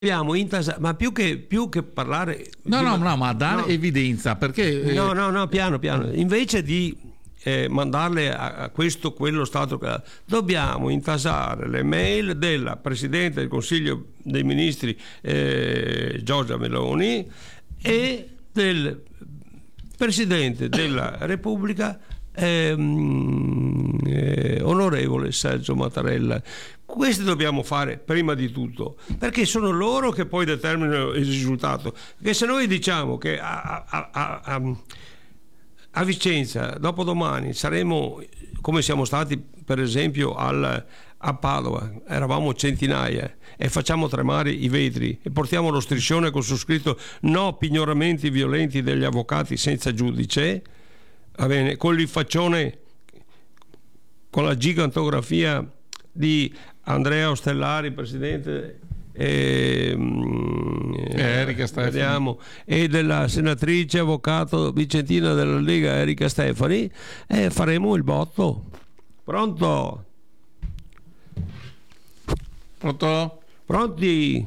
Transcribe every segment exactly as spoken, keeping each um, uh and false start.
dobbiamo intasare, ma più che, più che parlare no di, no no ma dare no, evidenza, perché eh... no no no piano piano, invece di eh, mandarle a, a questo quello stato, dobbiamo intasare le mail della Presidente del Consiglio dei Ministri eh, Giorgia Meloni e del Presidente della Repubblica ehm, eh, onorevole Sergio Mattarella. Questi dobbiamo fare prima di tutto, perché sono loro che poi determinano il risultato. Perché se noi diciamo che a, a, a, a, a Vicenza dopodomani saremo come siamo stati per esempio al, a Padova, eravamo centinaia, e facciamo tremare i vetri e portiamo lo striscione con su scritto no pignoramenti violenti degli avvocati senza giudice, va bene, con il faccione, con la gigantografia di Andrea Ostellari, presidente, e, eh, Erika Stefani, vediamo, e della senatrice avvocato vicentina della Lega Erika Stefani, e faremo il botto. Pronto? Pronto? Pronti?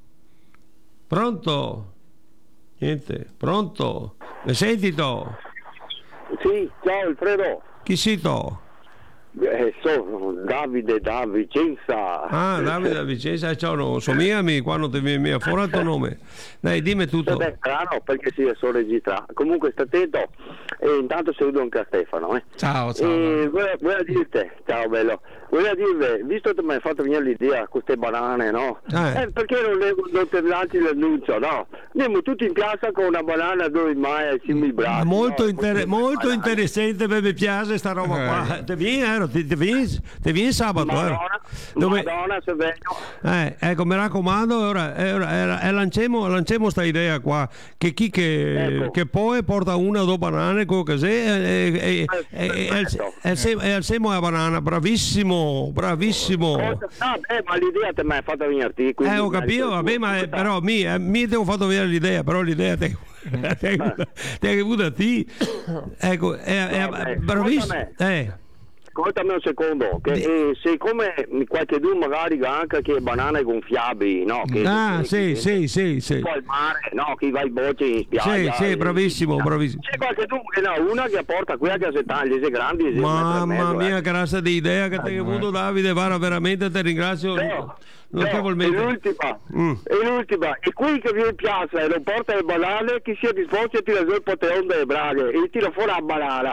Pronto? Niente, pronto? Mi senti to? Sì, ciao Alfredo. Chi sei to? Eh, sono Davide da Vicenza. Ah, Davide da Vicenza, ciao, no, sono miei quando ti viene fuori il tuo nome. Dai, dimmi tutto. Beh, strano perché si è solo registrato. Comunque sta attento. E intanto saluto anche a Stefano. Eh. Ciao, ciao. E volevo, volevo dirti, ciao bello. Volevo dirvi, visto che mi hai fatto venire l'idea queste banane, no? Eh. Eh, perché non, le, non te lanci l'annuncio, no? Andiamo tutti in piazza con una banana dove mai ai simili bracci. Molto, no? inter- molto interessante, mi piace sta roba qua. Eh. Ti vieni, eh, ti, ti vieni, ti vieni sabato, Madonna, eh. Dove... Madonna, se vengo. Eh, ecco, mi raccomando, ora, eh, ora, eh, lanciamo, lanciamo sta idea qua, che chi che, Ecco. che poi porta una o due banane, così, e, e, e, Perfetto. e alziamo la banana, bravissimo, bravissimo. Ah, beh, ma l'idea te mi hai fatto venire te. Eh, ho capito, vabbè, ma eh, però mi, eh, mi ti ho fatto vedere l'idea, però l'idea te, te, te è venuta a te. Ecco, è, è, Vabbè, bravissimo. ascoltami. Eh. Ascoltami un secondo, che eh, siccome qualcuno magari anche che banane gonfiabili, no? Che, Ah, che, sì, che, sì, sì, sì. poi al mare, no? Chi va in bocce in spiaggia. Sì, sì, e- bravissimo, no. bravissimo. C'è qualcuno che no, una che porta quella che se taglia, se grandi, se Mamma mezzo, mia, eh. che razza di idea che ti hai avuto, Davide, guarda, veramente ti ringrazio No, notevolmente. no, e l'ultima, Mm. e l'ultima, e qui che viene in piazza e non porta le banane, chi sia disposto a tirare giù il poteon delle braghe e tira fuori la banana.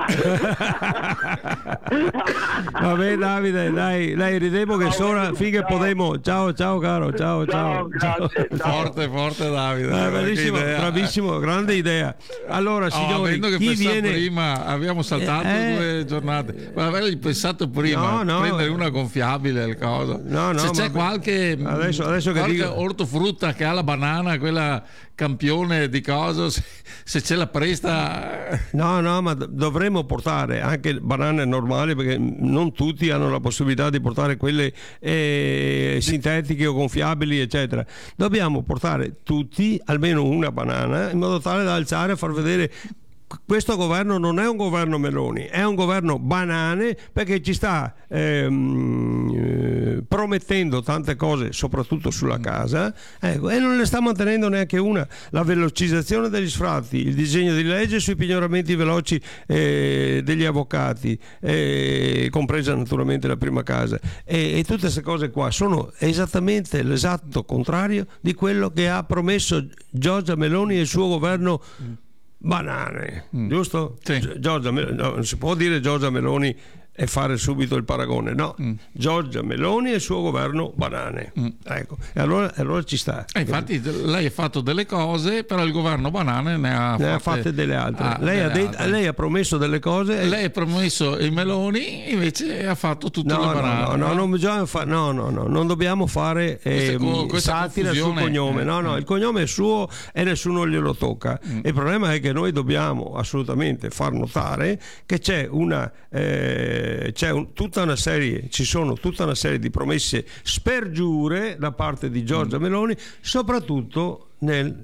Vabbè, Davide, dai, dai, ridemo che sono finché Ciao. podemo. Ciao, ciao, caro, ciao, ciao. Ciao, grazie, ciao. Forte, forte Davide. Eh, bellissimo, Che idea. bravissimo, grande idea. Allora, Oh, signori, avendo che chi pensato viene... prima, abbiamo saltato Eh, eh. due giornate. Ma avrei pensato prima, No, no. prendere una gonfiabile, il coso. No, no, Se c'è ma- qualche, Adesso- adesso che qualche dico- ortofrutta che ha la banana, quella campione di coso, se, se ce la presta. No, no, ma d- dovremmo portare anche banane normali, perché non tutti hanno la possibilità di portare quelle eh, sintetiche o gonfiabili, eccetera. Dobbiamo portare tutti almeno una banana in modo tale da alzare e far vedere. Questo governo non è un governo Meloni, è un governo banane, perché ci sta ehm, eh, promettendo tante cose, soprattutto sulla casa, ecco, e non ne sta mantenendo neanche una. La velocizzazione degli sfratti, il disegno di legge sui pignoramenti veloci eh, degli avvocati, eh, compresa naturalmente la prima casa, e, e tutte queste cose qua sono esattamente l'esatto contrario di quello che ha promesso Giorgia Meloni e il suo governo. Banane, Mm. giusto? Sì. Gi- Giorgia Meloni, no, non si può dire Giorgia Meloni e fare subito il paragone, no. Mm. Giorgia Meloni e il suo governo banane. Mm. Ecco, e allora, e allora ci sta. E infatti lei ha fatto delle cose, però il governo banane ne ha, Ne ha fatte delle altre. ah, lei, ha delle det- altre. lei ha promesso delle cose. e- Lei ha promesso i meloni, invece ha fatto tutte No, le no, banane. no, no, non bisogna fa- no, no, no, non dobbiamo fare Questa ehm, co- questa satira sul confusione, cognome. eh, No, no, eh. il cognome è suo e nessuno glielo tocca. Mm. Il problema è che noi dobbiamo assolutamente far notare che c'è una eh, c'è un- tutta una serie, ci sono tutta una serie di promesse spergiure da parte di Giorgia Meloni, soprattutto nel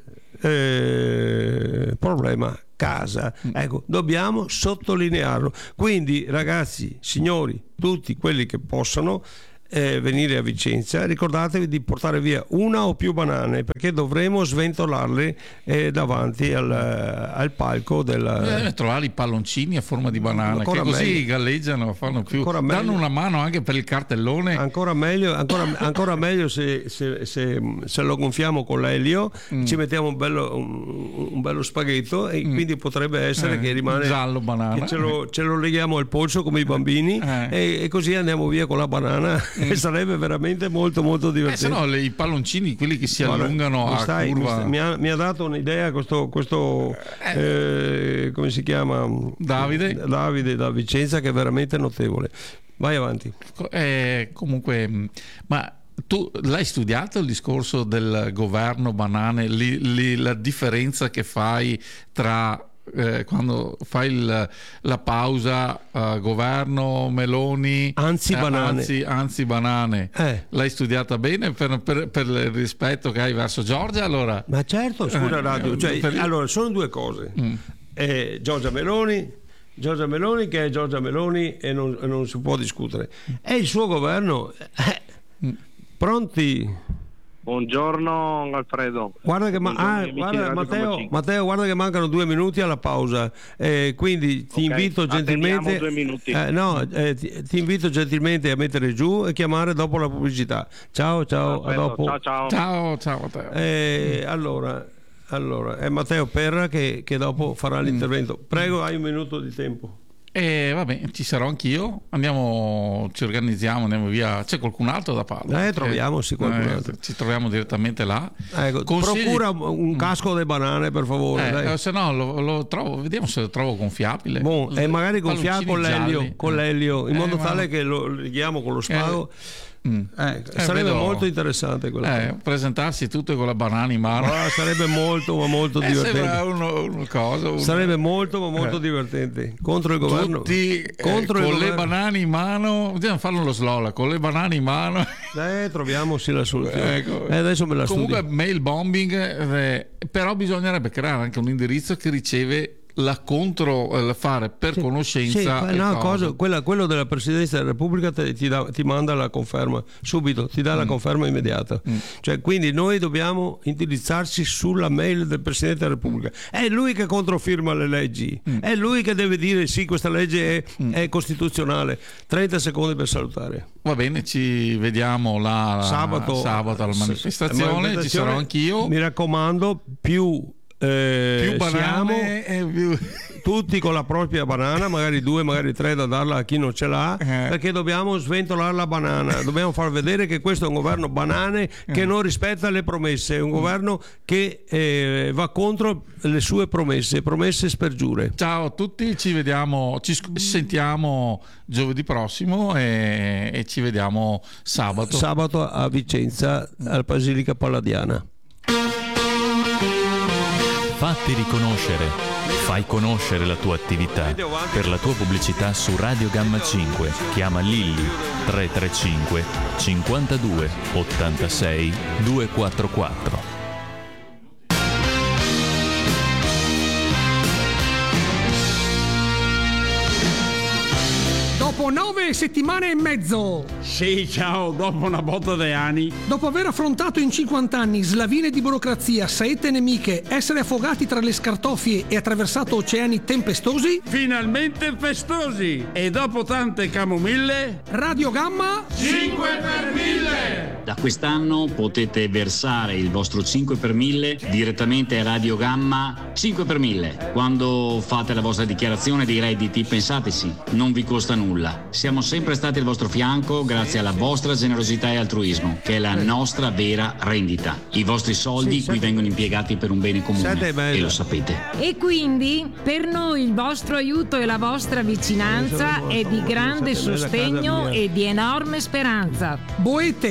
eh, problema casa. Ecco, dobbiamo sottolinearlo. Quindi, ragazzi, signori, tutti quelli che possono, eh, venire a Vicenza, ricordatevi di portare via una o più banane, perché dovremo sventolarle eh, davanti al, al palco del... Eh, trovare i palloncini a forma di banana, ancora che così meglio. Galleggiano, fanno più, danno una mano anche per il cartellone. Ancora meglio, ancora, ancora meglio se, se, se, se lo gonfiamo con l'elio, mm. ci mettiamo un bello, un, un bello spaghetto e mm. quindi potrebbe essere eh, che rimane giallo banana, che ce lo, ce lo leghiamo al polso come i bambini eh. e, e così andiamo via con la banana mm. e sarebbe veramente molto molto divertente. Eh, se no, i palloncini, quelli che si Guarda, allungano a stai, curva. Mi, mi, ha, mi ha dato un'idea questo, questo eh. Eh, come si chiama? Davide. Davide da Vicenza, che è veramente notevole. Vai avanti. Eh, comunque, ma tu l'hai studiato il discorso del governo banane, li, li, la differenza che fai tra eh, quando fai il, la pausa uh, governo Meloni anzi eh, banane, anzi, anzi banane. Eh. L'hai studiata bene per, per, per il rispetto che hai verso Giorgia, allora? Ma certo, scusa, radio, cioè, per... allora sono due cose. Mm. Eh, Giorgia Meloni Giorgia Meloni che è Giorgia Meloni e non, e non si può discutere, e il suo governo. eh, pronti? Buongiorno Alfredo. Guarda che ma- ah, guarda, Matteo, Matteo, guarda che mancano due minuti alla pausa, eh, quindi ti okay. invito gentilmente due minuti. Eh, no, eh, ti, ti invito gentilmente a mettere giù e chiamare dopo la pubblicità. Ciao ciao, a dopo. Ciao ciao. Ciao ciao Matteo. Eh, allora Allora, è Matteo Perra che, che dopo farà l'intervento. Prego, hai un minuto di tempo. E eh, vabbè, ci sarò anch'io. Andiamo, ci organizziamo, andiamo via. C'è qualcun altro da Padova? Eh, troviamo sì qualcun eh, altro. Ci troviamo direttamente là. Ecco, Consigli... Procura un casco di banane, per favore. Eh, dai. Se no, lo, lo trovo, vediamo se lo trovo gonfiabile. Bon, e magari gonfiato con l'elio, con l'elio, in eh, modo ma... tale che lo leghiamo con lo spago. Eh, Mm. Eh, sarebbe eh, vedo, molto interessante quella eh, presentarsi tutte con la banana in mano. Oh, sarebbe molto ma molto eh, divertente. Uno, uno cosa, uno... Sarebbe molto ma molto eh. divertente contro il governo. Tutti contro eh, il con governo. le banane in mano. Bisogna farlo lo slola con le banane in mano. Eh, troviamo sì la soluzione. Ecco. Eh, adesso me la Comunque studio. mail bombing, eh, però bisognerebbe creare anche un indirizzo che riceve la contro eh, fare per sì, conoscenza sì, no, cosa, quella, quello della Presidenza della Repubblica te, ti, da, ti manda la conferma subito, ti dà mm. la conferma immediata. Mm. Cioè, quindi noi dobbiamo indirizzarci sulla mail del Presidente della Repubblica. È lui che controfirma le leggi, mm. è lui che deve dire sì, questa legge è, mm. è costituzionale. trenta secondi per salutare. Va bene, ci vediamo là sabato, sabato alla manifestazione, manifestazione, ci sarò anch'io. Mi raccomando, più Eh, più banane siamo e più... tutti con la propria banana, magari due, magari tre da darla a chi non ce l'ha, eh. perché dobbiamo sventolare la banana, dobbiamo far vedere che questo è un governo banane che eh. non rispetta le promesse, è un governo che eh, va contro le sue promesse, promesse spergiure. Ciao a tutti, ci vediamo, ci sentiamo giovedì prossimo e, e ci vediamo sabato. Sabato a Vicenza, al Basilica Palladiana. Fatti riconoscere, fai conoscere la tua attività. Per la tua pubblicità su Radio Gamma cinque chiama Lilli tre tre cinque cinquantadue ottantasei duecentoquarantaquattro. Dopo nove settimane e mezzo. Sì, ciao, dopo una botta di anni. Dopo aver affrontato in cinquanta anni slavine di burocrazia, saette nemiche, essere affogati tra le scartoffie e attraversato oceani tempestosi. Finalmente festosi. E dopo tante camomille. Radio Gamma cinque per mille. Da quest'anno potete versare il vostro cinque per mille direttamente a Radio Gamma cinque per mille. Quando fate la vostra dichiarazione dei redditi, pensateci, non vi costa nulla. Siamo sempre stati al vostro fianco grazie alla vostra generosità e altruismo, che è la nostra vera rendita. I vostri soldi sì, qui vengono impiegati per un bene comune e lo sapete. E quindi per noi il vostro aiuto e la vostra vicinanza è di grande sostegno e di enorme speranza. Boete, costi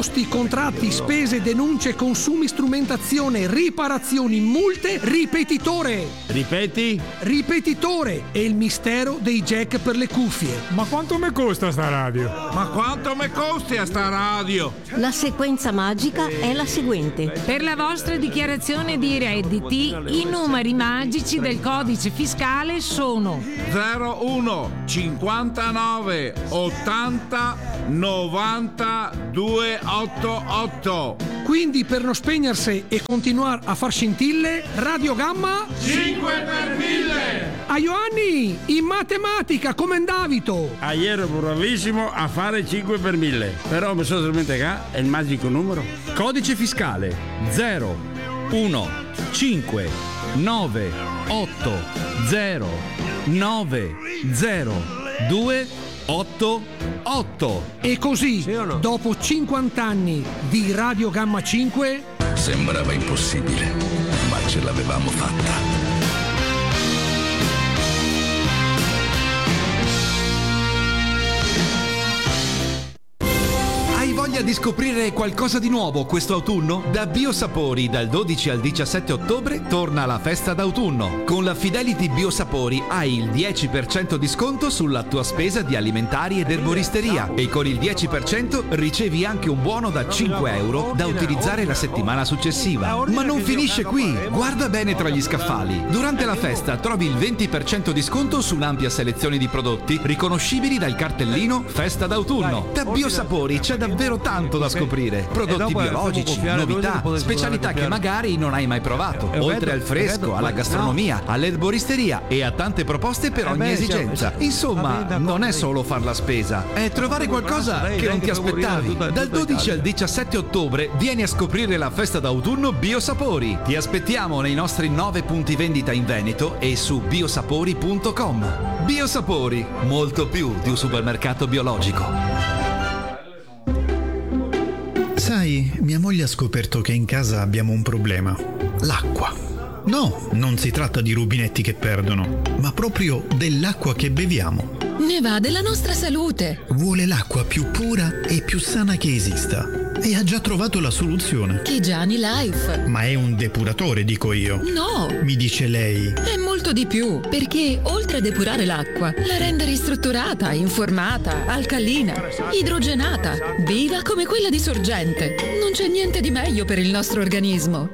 costi, contratti, spese, denunce, consumi, strumentazione, riparazioni, multe, ripetitore. Ripeti? Ripetitore è il mistero dei jack per le cuffie. Ma quanto mi costa sta radio? Ma quanto mi costi a sta radio? La sequenza magica è la seguente. Per la vostra dichiarazione di redditi, i numeri magici del codice fiscale sono zero uno cinquantanove ottanta novanta duecentottantotto. Quindi per non spegnersi e continuare a far scintille, Radio Gamma cinque per mille. a Ioanni in matematica come Davito. Ah, ieri ero bravissimo a fare cinque per mille, però mi sono dimenticato è il magico numero. Codice fiscale zero uno cinque nove otto zero nove zero due otto otto. E così, Sì o no? dopo cinquanta anni di Radio Gamma cinque, sembrava impossibile, ma ce l'avevamo fatta. Hai voglia di scoprire qualcosa di nuovo questo autunno? Da Biosapori dal dodici al diciassette ottobre torna la festa d'autunno. Con la Fidelity Biosapori hai il dieci per cento di sconto sulla tua spesa di alimentari ed erboristeria e con il dieci per cento ricevi anche un buono da cinque euro da utilizzare la settimana successiva. Ma non finisce qui, guarda bene tra gli scaffali. Durante la festa trovi il venti per cento di sconto su un'ampia selezione di prodotti riconoscibili dal cartellino Festa d'autunno. Da Biosapori c'è davvero tanto da scoprire. Prodotti biologici, novità, specialità che magari non hai mai provato. Oltre al fresco, alla gastronomia, all'erboristeria e a tante proposte per ogni esigenza. Insomma, non è solo far la spesa, è trovare qualcosa che non ti aspettavi. Dal dodici al diciassette ottobre vieni a scoprire la festa d'autunno Biosapori. Ti aspettiamo nei nostri nove punti vendita in Veneto e su biosapori punto com. Biosapori, molto più di un supermercato biologico. Sai, mia moglie ha scoperto che in casa abbiamo un problema. L'acqua. No, non si tratta di rubinetti che perdono, ma proprio dell'acqua che beviamo. Ne va della nostra salute. Vuole l'acqua più pura e più sana che esista. E ha già trovato la soluzione. Chigiani Life. Ma è un depuratore, dico io. No. Mi dice lei. È molto di più, perché oltre a depurare l'acqua, la rende ristrutturata, informata, alcalina, idrogenata, viva come quella di sorgente. Non c'è niente di meglio per il nostro organismo.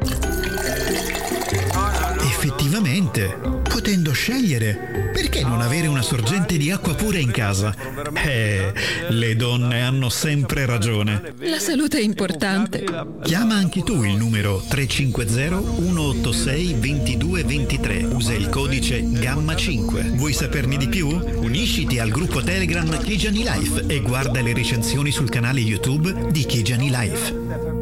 Effettivamente, potendo scegliere, perché non avere una sorgente di acqua pura in casa? Eh, le donne hanno sempre ragione. La salute è importante. Chiama anche tu il numero tre cinque zero uno otto sei due due due tre. Usa il codice Gamma cinque. Vuoi saperne di più? Unisciti al gruppo Telegram Chigiani Life e guarda le recensioni sul canale YouTube di Chigiani Life.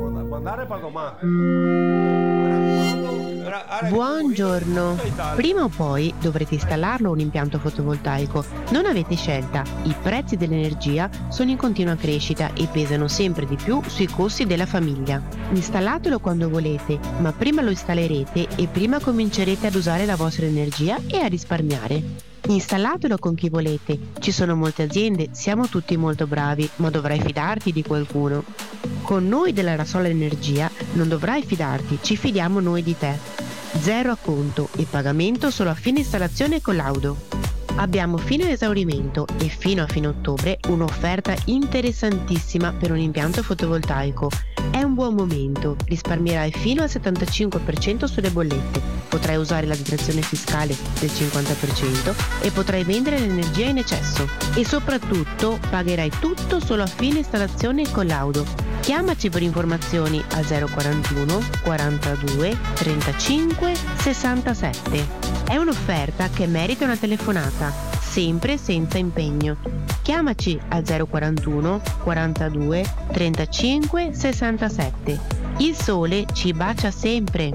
Buongiorno. Prima o poi dovrete installarlo un impianto fotovoltaico. Non avete scelta. I prezzi dell'energia sono in continua crescita e pesano sempre di più sui costi della famiglia. Installatelo quando volete, ma prima lo installerete e prima comincerete ad usare la vostra energia e a risparmiare. Installatelo con chi volete. Ci sono molte aziende, siamo tutti molto bravi, ma dovrai fidarti di qualcuno. Con noi della Rasola Energia non dovrai fidarti, ci fidiamo noi di te. Zero acconto e pagamento solo a fine installazione e collaudo. Abbiamo fino a esaurimento e fino a fine ottobre un'offerta interessantissima per un impianto fotovoltaico. È un buon momento, risparmierai fino al settantacinque per cento sulle bollette, potrai usare la detrazione fiscale del cinquanta per cento e potrai vendere l'energia in eccesso. E soprattutto pagherai tutto solo a fine installazione e collaudo. Chiamaci per informazioni a zero quarantuno quarantadue trentacinque sessantasette. È un'offerta che merita una telefonata, sempre senza impegno. Chiamaci al zero quarantuno quarantadue trentacinque sessantasette. Il sole ci bacia sempre.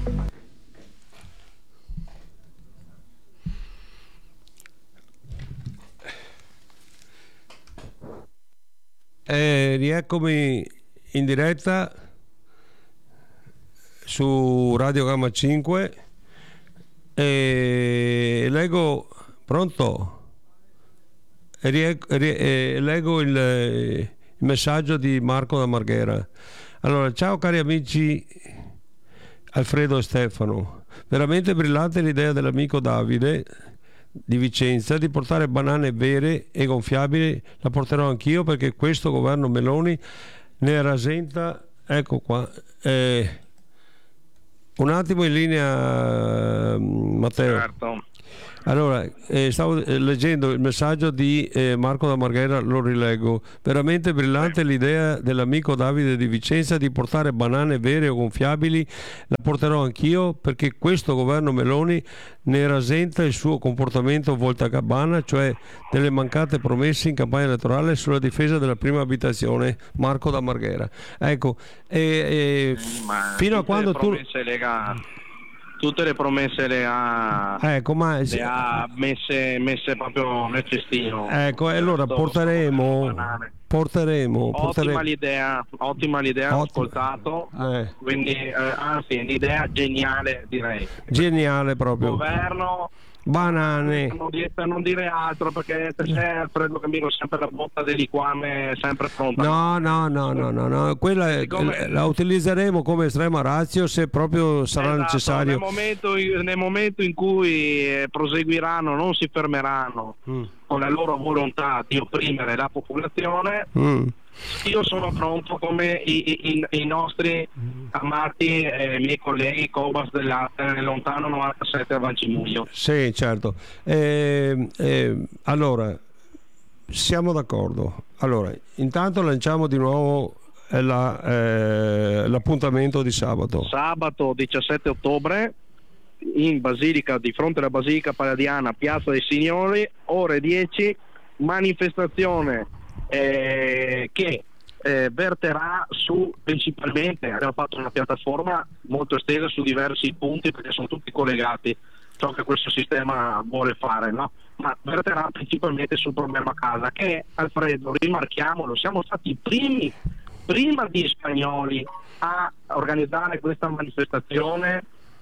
Eh, rieccomi in diretta su Radio Gamma cinque e leggo pronto e rie, rie, eh, leggo il, il messaggio di Marco da Marghera. Allora, ciao cari amici Alfredo e Stefano, veramente brillante l'idea dell'amico Davide di Vicenza di portare banane vere e gonfiabili, la porterò anch'io perché questo governo Meloni ne rasenta. Ecco qua, eh, un attimo in linea Matteo. Certo. Allora, eh, stavo eh, leggendo il messaggio di eh, Marco da Marghera, lo rileggo. Veramente brillante l'idea dell'amico Davide di Vicenza di portare banane vere o gonfiabili, la porterò anch'io perché questo governo Meloni ne rasenta il suo comportamento voltagabbana, cioè delle mancate promesse in campagna elettorale sulla difesa della prima abitazione. Marco da Marghera. Ecco, eh, eh, fino a quando tu... Lega... tutte le promesse le ha, ecco, ma... le ha messe, messe proprio nel cestino. Ecco, e allora porteremo porteremo, ottima porteremo... l'idea, ottima l'idea, ho ascoltato, eh. quindi eh, anzi l'idea geniale, direi. Geniale proprio. Governo banane, per non, dire, per non dire altro, perché c'è Alfredo Camillo sempre la botta di liquame sempre pronta. No, no, no, no, no, no. Quella Siccome... la utilizzeremo come estrema ratio se proprio sarà esatto, necessario. Nel momento, nel momento in cui proseguiranno, non si fermeranno mm. con la loro volontà di opprimere la popolazione. Mm. Io sono pronto come i, i, i nostri amati eh, miei colleghi Cobas dell'Arte nel lontano novantasette a Valcimuglio. Sì, certo. Eh, eh, allora, siamo d'accordo. Allora, intanto lanciamo di nuovo la, eh, l'appuntamento di sabato. Sabato diciassette ottobre in Basilica, di fronte alla Basilica Palladiana, Piazza dei Signori, ore dieci, manifestazione Eh, che eh, verterà su principalmente, abbiamo fatto una piattaforma molto estesa su diversi punti perché sono tutti collegati, ciò che questo sistema vuole fare, no? Ma verterà principalmente sul problema casa, che Alfredo, rimarchiamolo, siamo stati i primi prima di spagnoli a organizzare questa manifestazione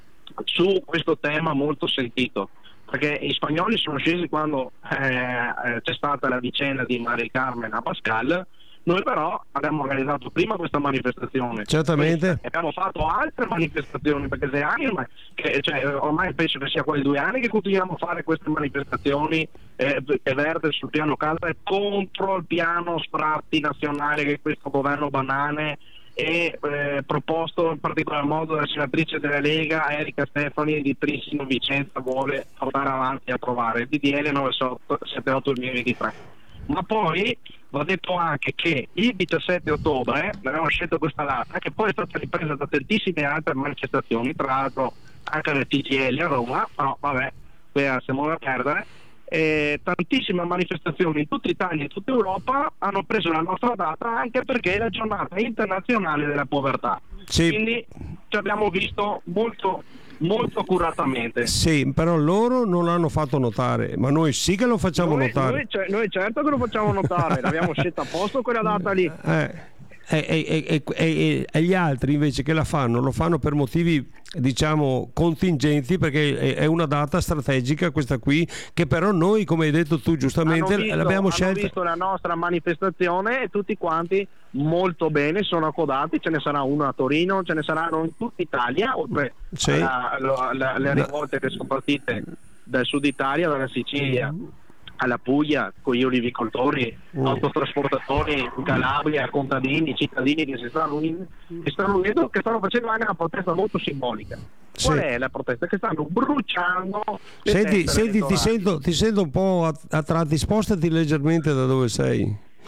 su questo tema molto sentito, perché gli spagnoli sono scesi quando eh, c'è stata la vicenda di Mari Carmen a Pascal. Noi però abbiamo organizzato prima questa manifestazione, certamente, e abbiamo fatto altre manifestazioni, perché sei anni ormai, che, cioè, ormai penso che sia quasi due anni che continuiamo a fare queste manifestazioni eh, che verde sul piano casa e contro il piano sfratti nazionale che questo governo banane e eh, proposto in particolar modo dalla senatrice della Lega Erika Stefani di Trissino Vicenza vuole portare avanti a approvare il D D L novecentosettantotto duemilaventitré. Ma poi va detto anche che il diciassette ottobre abbiamo scelto questa data, che poi è stata ripresa da tantissime altre manifestazioni, tra l'altro anche del T G L a Roma, però vabbè, siamo da perdere. Eh, tantissime manifestazioni in tutta Italia e in tutta Europa hanno preso la nostra data anche perché è la giornata internazionale della povertà. Sì. Quindi ci abbiamo visto molto molto accuratamente. Sì, però loro non l'hanno fatto notare, ma noi sì che lo facciamo noi, notare. Noi, noi certo che lo facciamo notare, l'abbiamo scelta apposta quella data lì. Eh. E, e, e, e, e gli altri invece che la fanno lo fanno per motivi diciamo contingenti, perché è, è una data strategica questa qui, che però noi, come hai detto tu giustamente, visto, l'abbiamo scelta. Hanno visto la nostra manifestazione e tutti quanti molto bene sono accodati, ce ne sarà uno a Torino, ce ne saranno in tutta Italia, oltre sì. alla, alla, alle rivolte che sono partite dal sud Italia, dalla Sicilia alla Puglia, con gli olivicoltori, mm. autotrasportatori in Calabria, contadini, cittadini che si stanno unendo, che stanno unendo, che stanno facendo anche una protesta molto simbolica. Qual sì. è la protesta? Che stanno bruciando le senti, senti ti, sento, ti sento un po' a tratti, spostati leggermente da dove sei.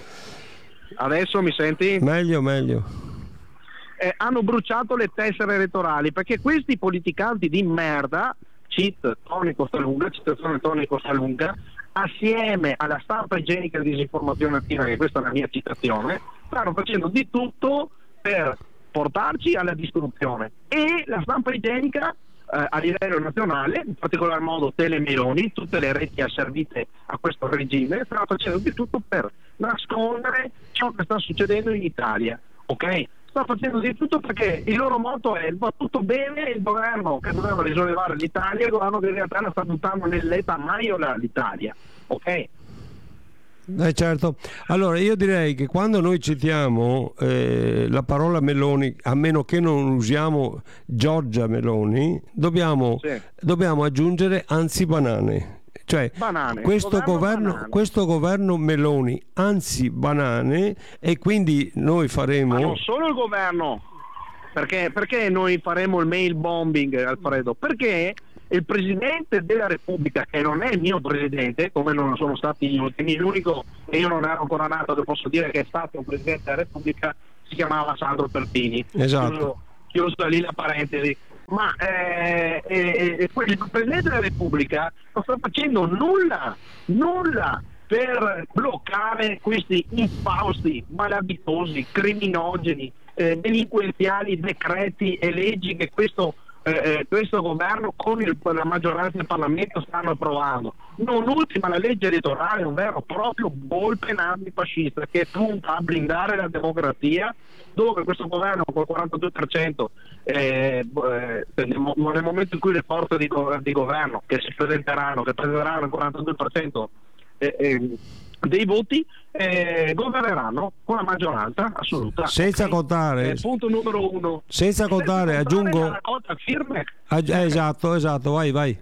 Adesso mi senti? Meglio, meglio. Eh, hanno bruciato le tessere elettorali perché questi politicanti di merda, cheat Tony Costalunga, citazione Tony Costalunga, assieme alla stampa igienica di disinformazione attiva, che questa è la mia citazione, stanno facendo di tutto per portarci alla distruzione. E la stampa igienica eh, a livello nazionale, in particolar modo Telemeloni, tutte le reti asservite a questo regime, stanno facendo di tutto per nascondere ciò che sta succedendo in Italia, ok? Sta facendo di tutto perché il loro motto è: va tutto bene, il governo che doveva risollevare l'Italia, il governo che in realtà la sta buttando nell'eta maiola l'Italia, ok? Eh certo. Allora io direi che quando noi citiamo eh, la parola Meloni, a meno che non usiamo Giorgia Meloni, dobbiamo, Sì. dobbiamo aggiungere anzi banane. Cioè Banane, questo governo governo, banane. questo governo Meloni anzi banane, e quindi noi faremo... Ma non solo il governo, perché, perché noi faremo il mail bombing, Alfredo? Perché il Presidente della Repubblica, che non è il mio Presidente, come non lo sono stati gli ultimi, l'unico, e io non ero ancora nato, che posso dire che è stato un Presidente della Repubblica, si chiamava Sandro Pertini. Esatto. Chiuso, chiuso lì la parentesi. Ma eh, eh, eh, il Presidente della Repubblica non sta facendo nulla, nulla per bloccare questi infausti, malavitosi, criminogeni, eh, delinquenziali decreti e leggi che questo Eh, questo governo con il, la maggioranza del Parlamento stanno approvando. Non ultima la legge elettorale, un vero e proprio golpe nazifascista che punta a blindare la democrazia, dove questo governo col quarantadue per cento eh, eh, nel momento in cui le forze di, di governo che si presenteranno, che prenderanno il quarantadue per cento eh, eh, dei voti, eh, governeranno con la maggioranza assoluta. Senza Okay? contare, Eh, punto numero uno. senza contare, Senza aggiungo... la raccolta firme. aggi- eh, esatto, esatto, vai, vai.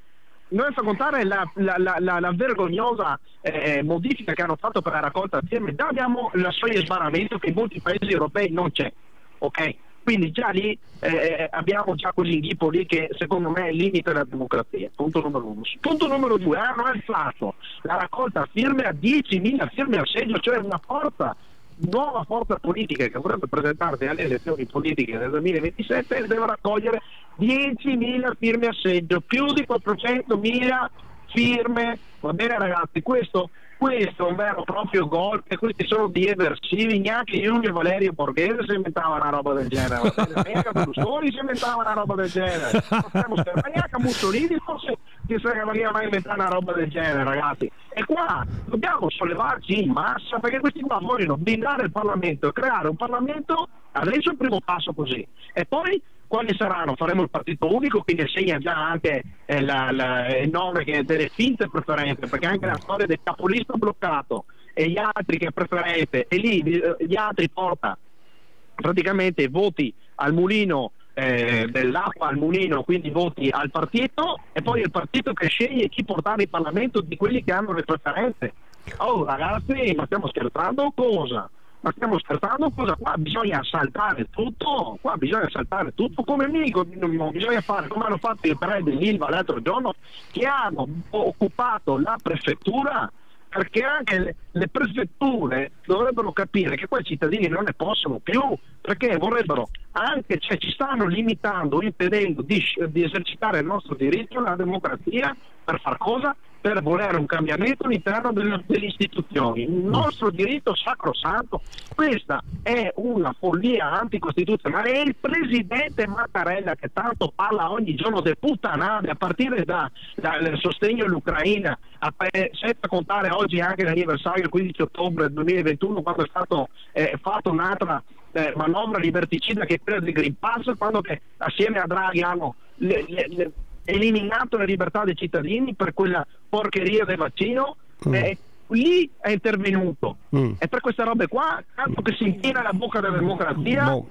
Non senza contare la, la, la, la, la vergognosa eh, modifica che hanno fatto per la raccolta firme. Già abbiamo la soglia di sbarramento che in molti paesi europei non c'è, ok? Quindi già lì eh, abbiamo già quell'inghippo lì che secondo me è il limite della democrazia. Punto numero uno. Punto numero due, hanno alzato la raccolta firme a diecimila firme al seggio, cioè una forza, nuova forza politica che vorrebbe presentarsi alle elezioni politiche del duemilaventisette e deve raccogliere diecimila firme a seggio, più di quattrocentomila firme. Va bene ragazzi, questo questo è un vero e proprio golpe, questi sono di eversivi, neanche Junio Valerio Borghese si inventava una roba del genere, neanche Berlusconi si inventava una roba del genere, ma neanche Mussolini forse si sarebbe mai inventare una roba del genere, ragazzi. E qua dobbiamo sollevarci in massa, perché questi qua vogliono blindare il Parlamento e creare un Parlamento. Adesso il primo passo così, e poi quali saranno? Faremo il partito unico, quindi segna già anche eh, la, la, il nome che delle finte preferenze, perché anche la storia del capolista bloccato e gli altri che è preferente, e lì gli altri porta praticamente voti al mulino, eh, dell'acqua al mulino, quindi voti al partito, e poi il partito che sceglie chi portare in Parlamento di quelli che hanno le preferenze. Oh ragazzi, ma stiamo scherzando o cosa? Ma stiamo scherzando cosa? Qua bisogna saltare tutto, qua bisogna saltare tutto come amico, non bisogna fare come hanno fatto i pre dell'Ilva l'altro giorno, che hanno occupato la prefettura, perché anche le, le prefetture dovrebbero capire che quei cittadini non ne possono più, perché vorrebbero anche, cioè ci stanno limitando, impedendo di, di esercitare il nostro diritto alla democrazia. Per far cosa? Per volere un cambiamento all'interno delle, delle istituzioni, il nostro diritto sacrosanto. Questa è una follia anticostituzionale, e il presidente Mattarella, che tanto parla ogni giorno del puttanate, a partire da, dal sostegno all'Ucraina, a, senza contare oggi anche l'anniversario, il quindici ottobre duemilaventuno, quando è stato eh, fatto un'altra eh, manovra liberticida che è quella del Green Pass, quando che assieme a Draghi hanno le, le, le, eliminato la libertà dei cittadini per quella porcheria del vaccino. mm. eh, lì è intervenuto. mm. E per queste robe qua, tanto che si inchina la bocca della democrazia, no.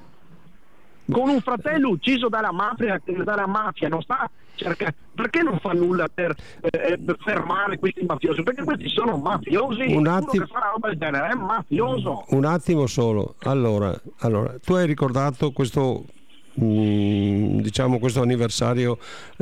Con un fratello ucciso dalla mafia, dalla mafia non sta cercando, perché non fa nulla per, eh, per fermare questi mafiosi? Perché questi sono mafiosi. Un Uno attimo, che fa una roba del genere è mafioso. Un attimo solo. Allora, allora tu hai ricordato questo, diciamo questo anniversario eh,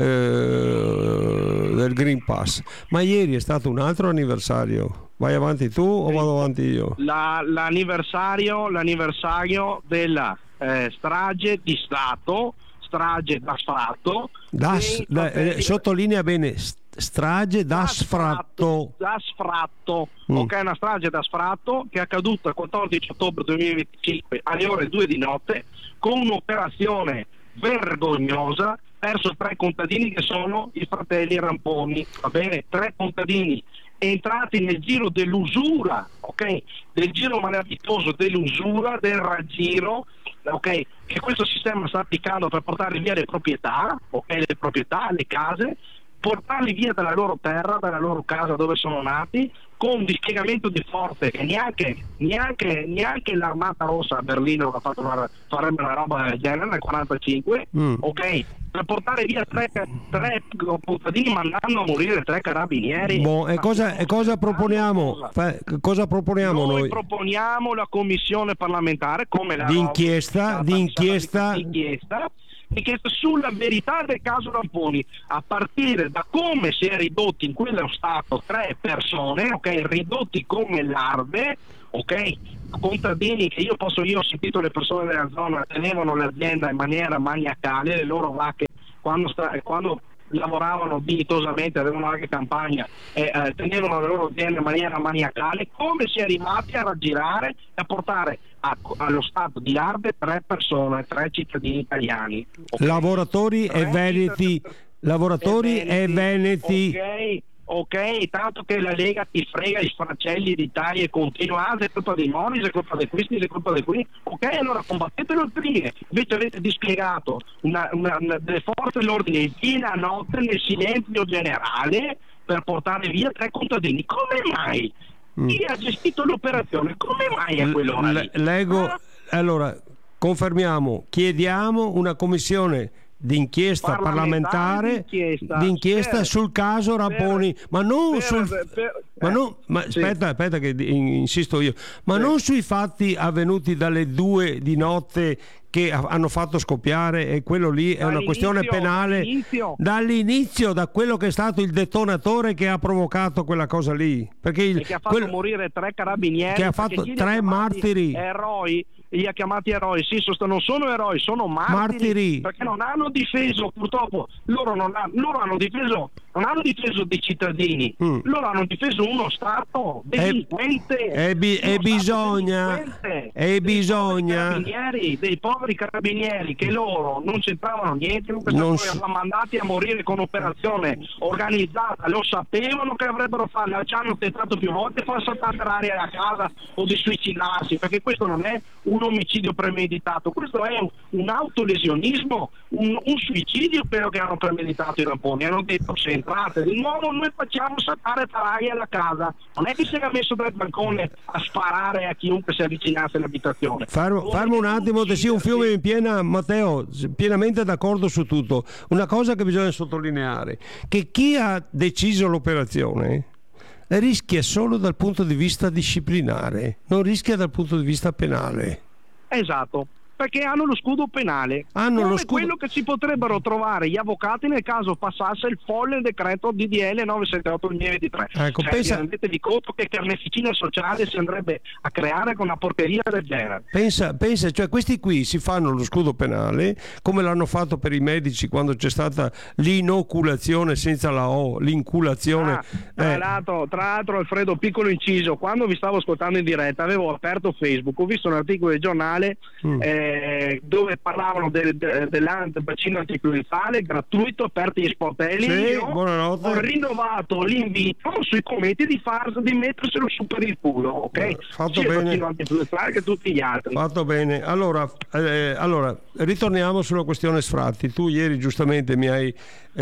del Green Pass, ma ieri è stato un altro anniversario. Vai avanti tu o vado avanti io? La, l'anniversario, l'anniversario della eh, strage di Stato, strage da sfratto. Da, da, eh, sottolinea bene, strage da, da sfratto. Da sfratto, mm. ok, una strage da sfratto che è accaduta il quattordici ottobre duemilaventicinque alle ore due di notte, con un'operazione vergognosa verso tre contadini che sono i fratelli Ramponi, va bene? Tre contadini entrati nel giro dell'usura, ok? Del giro malavitoso dell'usura, del raggiro, ok? Che questo sistema sta applicando per portare via le proprietà, ok? Le proprietà, le case, portarli via dalla loro terra, dalla loro casa dove sono nati, con un dispiegamento di forze che neanche, neanche, neanche l'Armata Rossa a Berlino ha fatto una, farebbe una roba del genere nel quarantacinque, mm. ok? Per portare via tre, tre contadini mandando a morire tre carabinieri. Boh, e cosa, e cosa proponiamo? Cosa, cosa proponiamo noi? Noi proponiamo la commissione parlamentare come la di inchiesta, di inchiesta, di inchiesta inchiesta sulla verità del caso Ramponi, a partire da come si è ridotti in quello stato tre persone, ok, ridotti come larve, ok, contadini che io posso io ho sentito le persone della zona tenevano l'azienda in maniera maniacale, le loro vacche quando, sta, quando lavoravano dignitosamente, avevano anche campagna, eh, eh, tenevano le loro aziende in maniera maniacale, come si è arrivati a raggirare e a portare a, allo stato di larve tre persone, tre cittadini italiani, okay? lavoratori tre e veneti, lavoratori e veneti, ok, ok, tanto che la Lega ti frega i sfracelli d'Italia e continua, ah, è colpa dei Monis, è colpa di questi, è colpa di qui, ok, allora combattetelo il prima. Invece avete dispiegato una, una, una, delle forze dell'ordine in piena notte nel silenzio generale per portare via tre contadini. Come mai? Mm. Chi ha gestito l'operazione? Come mai a quell'ora lì? Leggo, ah? Allora, confermiamo, chiediamo una commissione d'inchiesta parlamentare, d'inchiesta, d'inchiesta per, sul caso Ramponi, per, ma non per, sul per, ma non ma sì. aspetta, aspetta che insisto io, ma sì. non sui fatti avvenuti dalle due di notte che hanno fatto scoppiare, e quello lì è una questione penale dall'inizio. dall'inizio, da quello che è stato il detonatore che ha provocato quella cosa lì, perché il, e che ha fatto quello, morire tre carabinieri, che ha fatto tre martiri, eroi, li ha chiamati eroi, sì, non sono eroi, sono martiri, martiri. perché non hanno difeso, purtroppo loro non hanno, loro hanno difeso non hanno difeso dei cittadini, mm. loro hanno difeso uno Stato delinquente, e, e, bi, e bisogna e bisogna carabinieri, dei poveri carabinieri che loro non c'entravano niente, non si... erano mandati a morire con operazione organizzata, lo sapevano che avrebbero fatto, ci hanno tentato più volte di far saltare l'aria a casa o di suicidarsi, perché questo non è un omicidio premeditato, questo è un, un autolesionismo, un, un suicidio quello che hanno premeditato i Ramponi. Hanno detto se entrate di nuovo noi facciamo saltare l'aria alla casa, non è che si era messo dal balcone a sparare a chiunque si avvicinasse all'abitazione. Fermo, fermo un attimo, te sia un fiume in piena, Matteo, pienamente d'accordo su tutto. Una cosa che bisogna sottolineare, che chi ha deciso l'operazione rischia solo dal punto di vista disciplinare, non rischia dal punto di vista penale. Esatto, perché hanno lo scudo penale, hanno come lo scudo... quello che si potrebbero trovare gli avvocati nel caso passasse il folle decreto D D L novecentosettantotto del duemilaventitré. Ecco, cioè, pensa... rendetevi conto che carneficina sociale si andrebbe a creare con una porcheria del genere. Pensa, pensa, cioè questi qui si fanno lo scudo penale come l'hanno fatto per i medici quando c'è stata l'inoculazione senza la O, l'inculazione. Ah, tra, eh. l'altro, tra l'altro Alfredo, piccolo inciso, quando vi stavo ascoltando in diretta avevo aperto Facebook, ho visto un articolo del giornale mm. eh, dove parlavano del, del, del bacino antiplurifale gratuito, aperti gli sportelli. Sì, io buonanotte. Ho rinnovato l'invito sui commenti di far di metterselo su per il culo, ok? Fatto sia bene. Il bacino antiplurifale che tutti gli altri. Fatto bene. Allora, eh, allora ritorniamo sulla questione sfratti. Tu ieri giustamente mi hai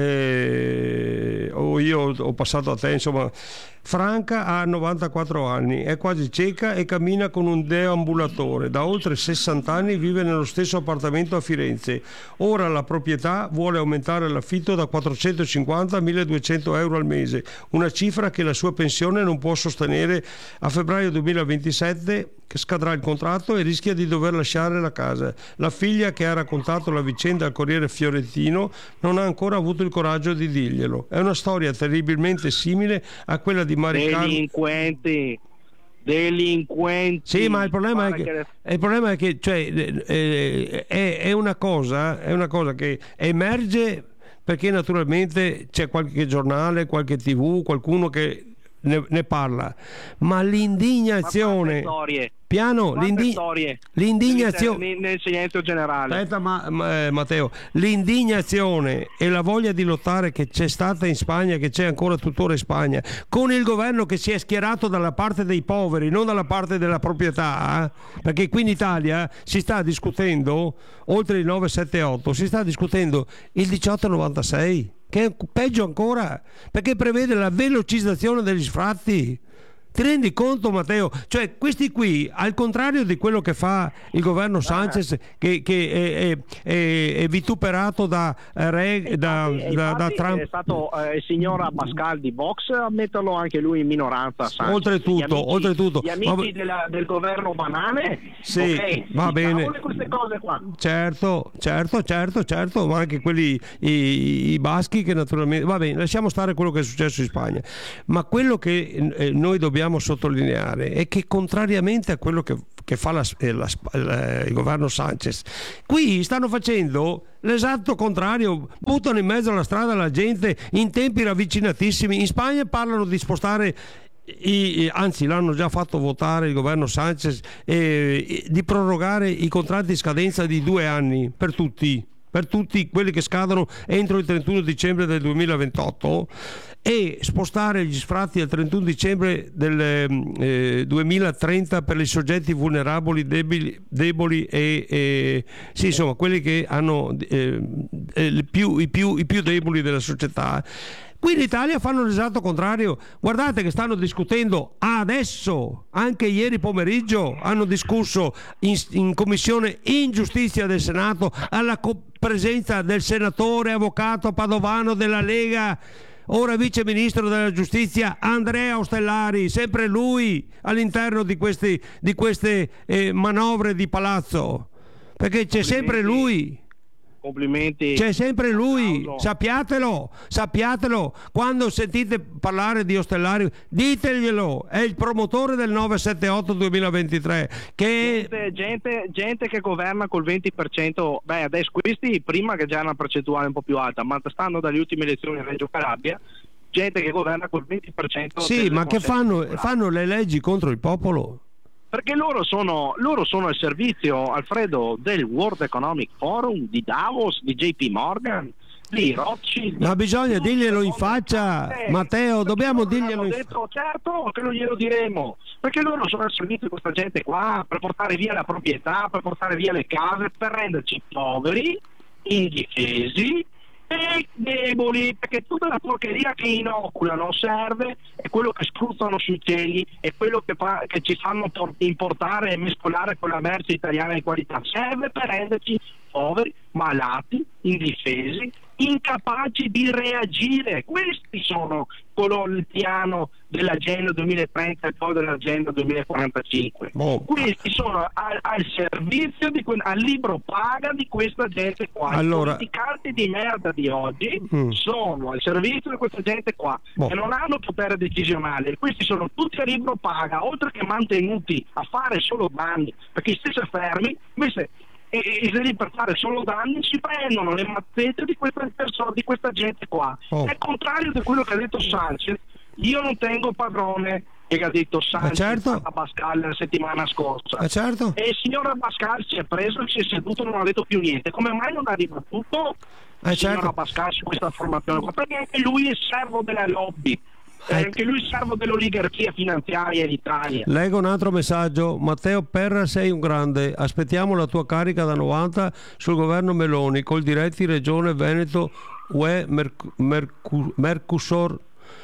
eh, o io ho passato a te, insomma. Franca ha novantaquattro anni, è quasi cieca e cammina con un deambulatore. Da oltre sessanta anni vive nello stesso appartamento a Firenze. Ora la proprietà vuole aumentare l'affitto da quattrocentocinquanta a milleduecento euro al mese, una cifra che la sua pensione non può sostenere. A febbraio duemilaventisette scadrà il contratto e rischia di dover lasciare la casa. La figlia, che ha raccontato la vicenda al Corriere Fiorentino, non ha ancora avuto il coraggio di dirglielo. È una storia terribilmente simile a quella di Maricarmen. Delinquenti, delinquenti. Sì, ma il problema è che, che... il problema è che cioè, è, è, è una cosa, è una cosa che emerge perché naturalmente c'è qualche giornale, qualche tivù, qualcuno che ne, ne parla, ma l'indignazione. Ma Piano, l'indi... l'indignazione nel silenzio generale. Aspetta, ma, ma, eh, Matteo, l'indignazione e la voglia di lottare che c'è stata in Spagna, che c'è ancora tuttora in Spagna, con il governo che si è schierato dalla parte dei poveri, non dalla parte della proprietà, eh? Perché qui in Italia si sta discutendo, oltre il nove sette otto, si sta discutendo il diciotto novantasei. che è peggio ancora, perché prevede la velocizzazione degli sfratti. Ti rendi conto, Matteo? Cioè, questi qui, al contrario di quello che fa il governo Sanchez, che, che è, è, è, è vituperato da, eh, da, infatti, da, infatti da Trump. È stato eh, il signor Abascal di Vox a metterlo anche lui in minoranza. Sanchez. Oltretutto, gli amici, oltretutto. Gli amici Ma... della, del governo banane, sì, okay, va bene. Queste cose qua. Certo, certo, certo, certo, ma anche quelli i, i baschi che naturalmente. Va bene, lasciamo stare quello che è successo in Spagna. Ma quello che eh, noi dobbiamo sottolineare è che contrariamente a quello che, che fa la, la, la, il governo Sanchez, qui stanno facendo l'esatto contrario, buttano in mezzo alla strada la gente in tempi ravvicinatissimi. In Spagna parlano di spostare I, anzi l'hanno già fatto votare il governo Sanchez, eh, di prorogare i contratti di scadenza di due anni per tutti per tutti quelli che scadono entro il trentuno dicembre del duemilaventotto e spostare gli sfratti al trentuno dicembre del eh, duemilatrenta per i soggetti vulnerabili, deboli, deboli e, e sì, insomma quelli che hanno eh, eh, più, i, più, i più deboli della società. Qui in Italia fanno l'esatto contrario. Guardate che stanno discutendo adesso, anche ieri pomeriggio hanno discusso in, in commissione in giustizia del Senato, alla co- presenza del senatore avvocato padovano della Lega, ora vice ministro della giustizia, Andrea Ostellari, sempre lui all'interno di, questi, di queste eh, manovre di palazzo, perché c'è sempre lui. Complimenti. C'è sempre lui, sappiatelo, sappiatelo. Quando sentite parlare di Ostellari, diteglielo, è il promotore del nove sette otto duemilaventitré. Che gente, gente, gente che governa col venti per cento, beh, adesso questi prima che già una percentuale un po' più alta, ma stanno dalle ultime elezioni in Reggio Calabria, gente che governa col venti per cento. Sì, ma che fanno, fanno le leggi contro il popolo? Perché loro sono, loro sono al servizio, Alfredo, del World Economic Forum, di Davos, di J P Morgan, di Rothschild. Ma bisogna dirglielo in faccia, eh, Matteo, dobbiamo dirglielo in faccia. Certo che non glielo diremo, perché loro sono al servizio di questa gente qua, per portare via la proprietà, per portare via le case, per renderci poveri, indifesi e deboli, perché tutta la porcheria che inoculano serve, è quello che spruzzano sui cieli, è quello che, fa, che ci fanno importare e mescolare con la merce italiana di qualità, serve per renderci poveri, malati, indifesi, incapaci di reagire. Questi sono quello, il piano dell'agenda duemilatrenta e poi dell'agenda duemilaquarantacinque. Oh. Questi sono al, al servizio di que- al libro paga di questa gente qua. Allora... I politicanti di merda di oggi mm. sono al servizio di questa gente qua, oh. che non hanno potere decisionale. Questi sono tutti a libro paga, oltre che mantenuti a fare solo danni, perché se si fermi invece e, e lì per fare solo danni si prendono le mazzette di questa persona, di questa gente qua. Oh. È contrario di quello che ha detto Sanchez. Io non tengo padrone che ha detto Sanchez, certo, a Abascal la settimana scorsa. Eh certo. E il signor Abascal si è preso, si è seduto e non ha detto più niente. Come mai non ha ribattuto eh il signor certo. Abascal su questa formazione qua? Perché anche lui è servo della lobby. Eh, anche lui è servo dell'oligarchia finanziaria in Italia. Leggo un altro messaggio. Matteo Perra, sei un grande, aspettiamo la tua carica da novanta sul governo Meloni col diretti Regione Veneto U E Merc- Merc- Mercosur.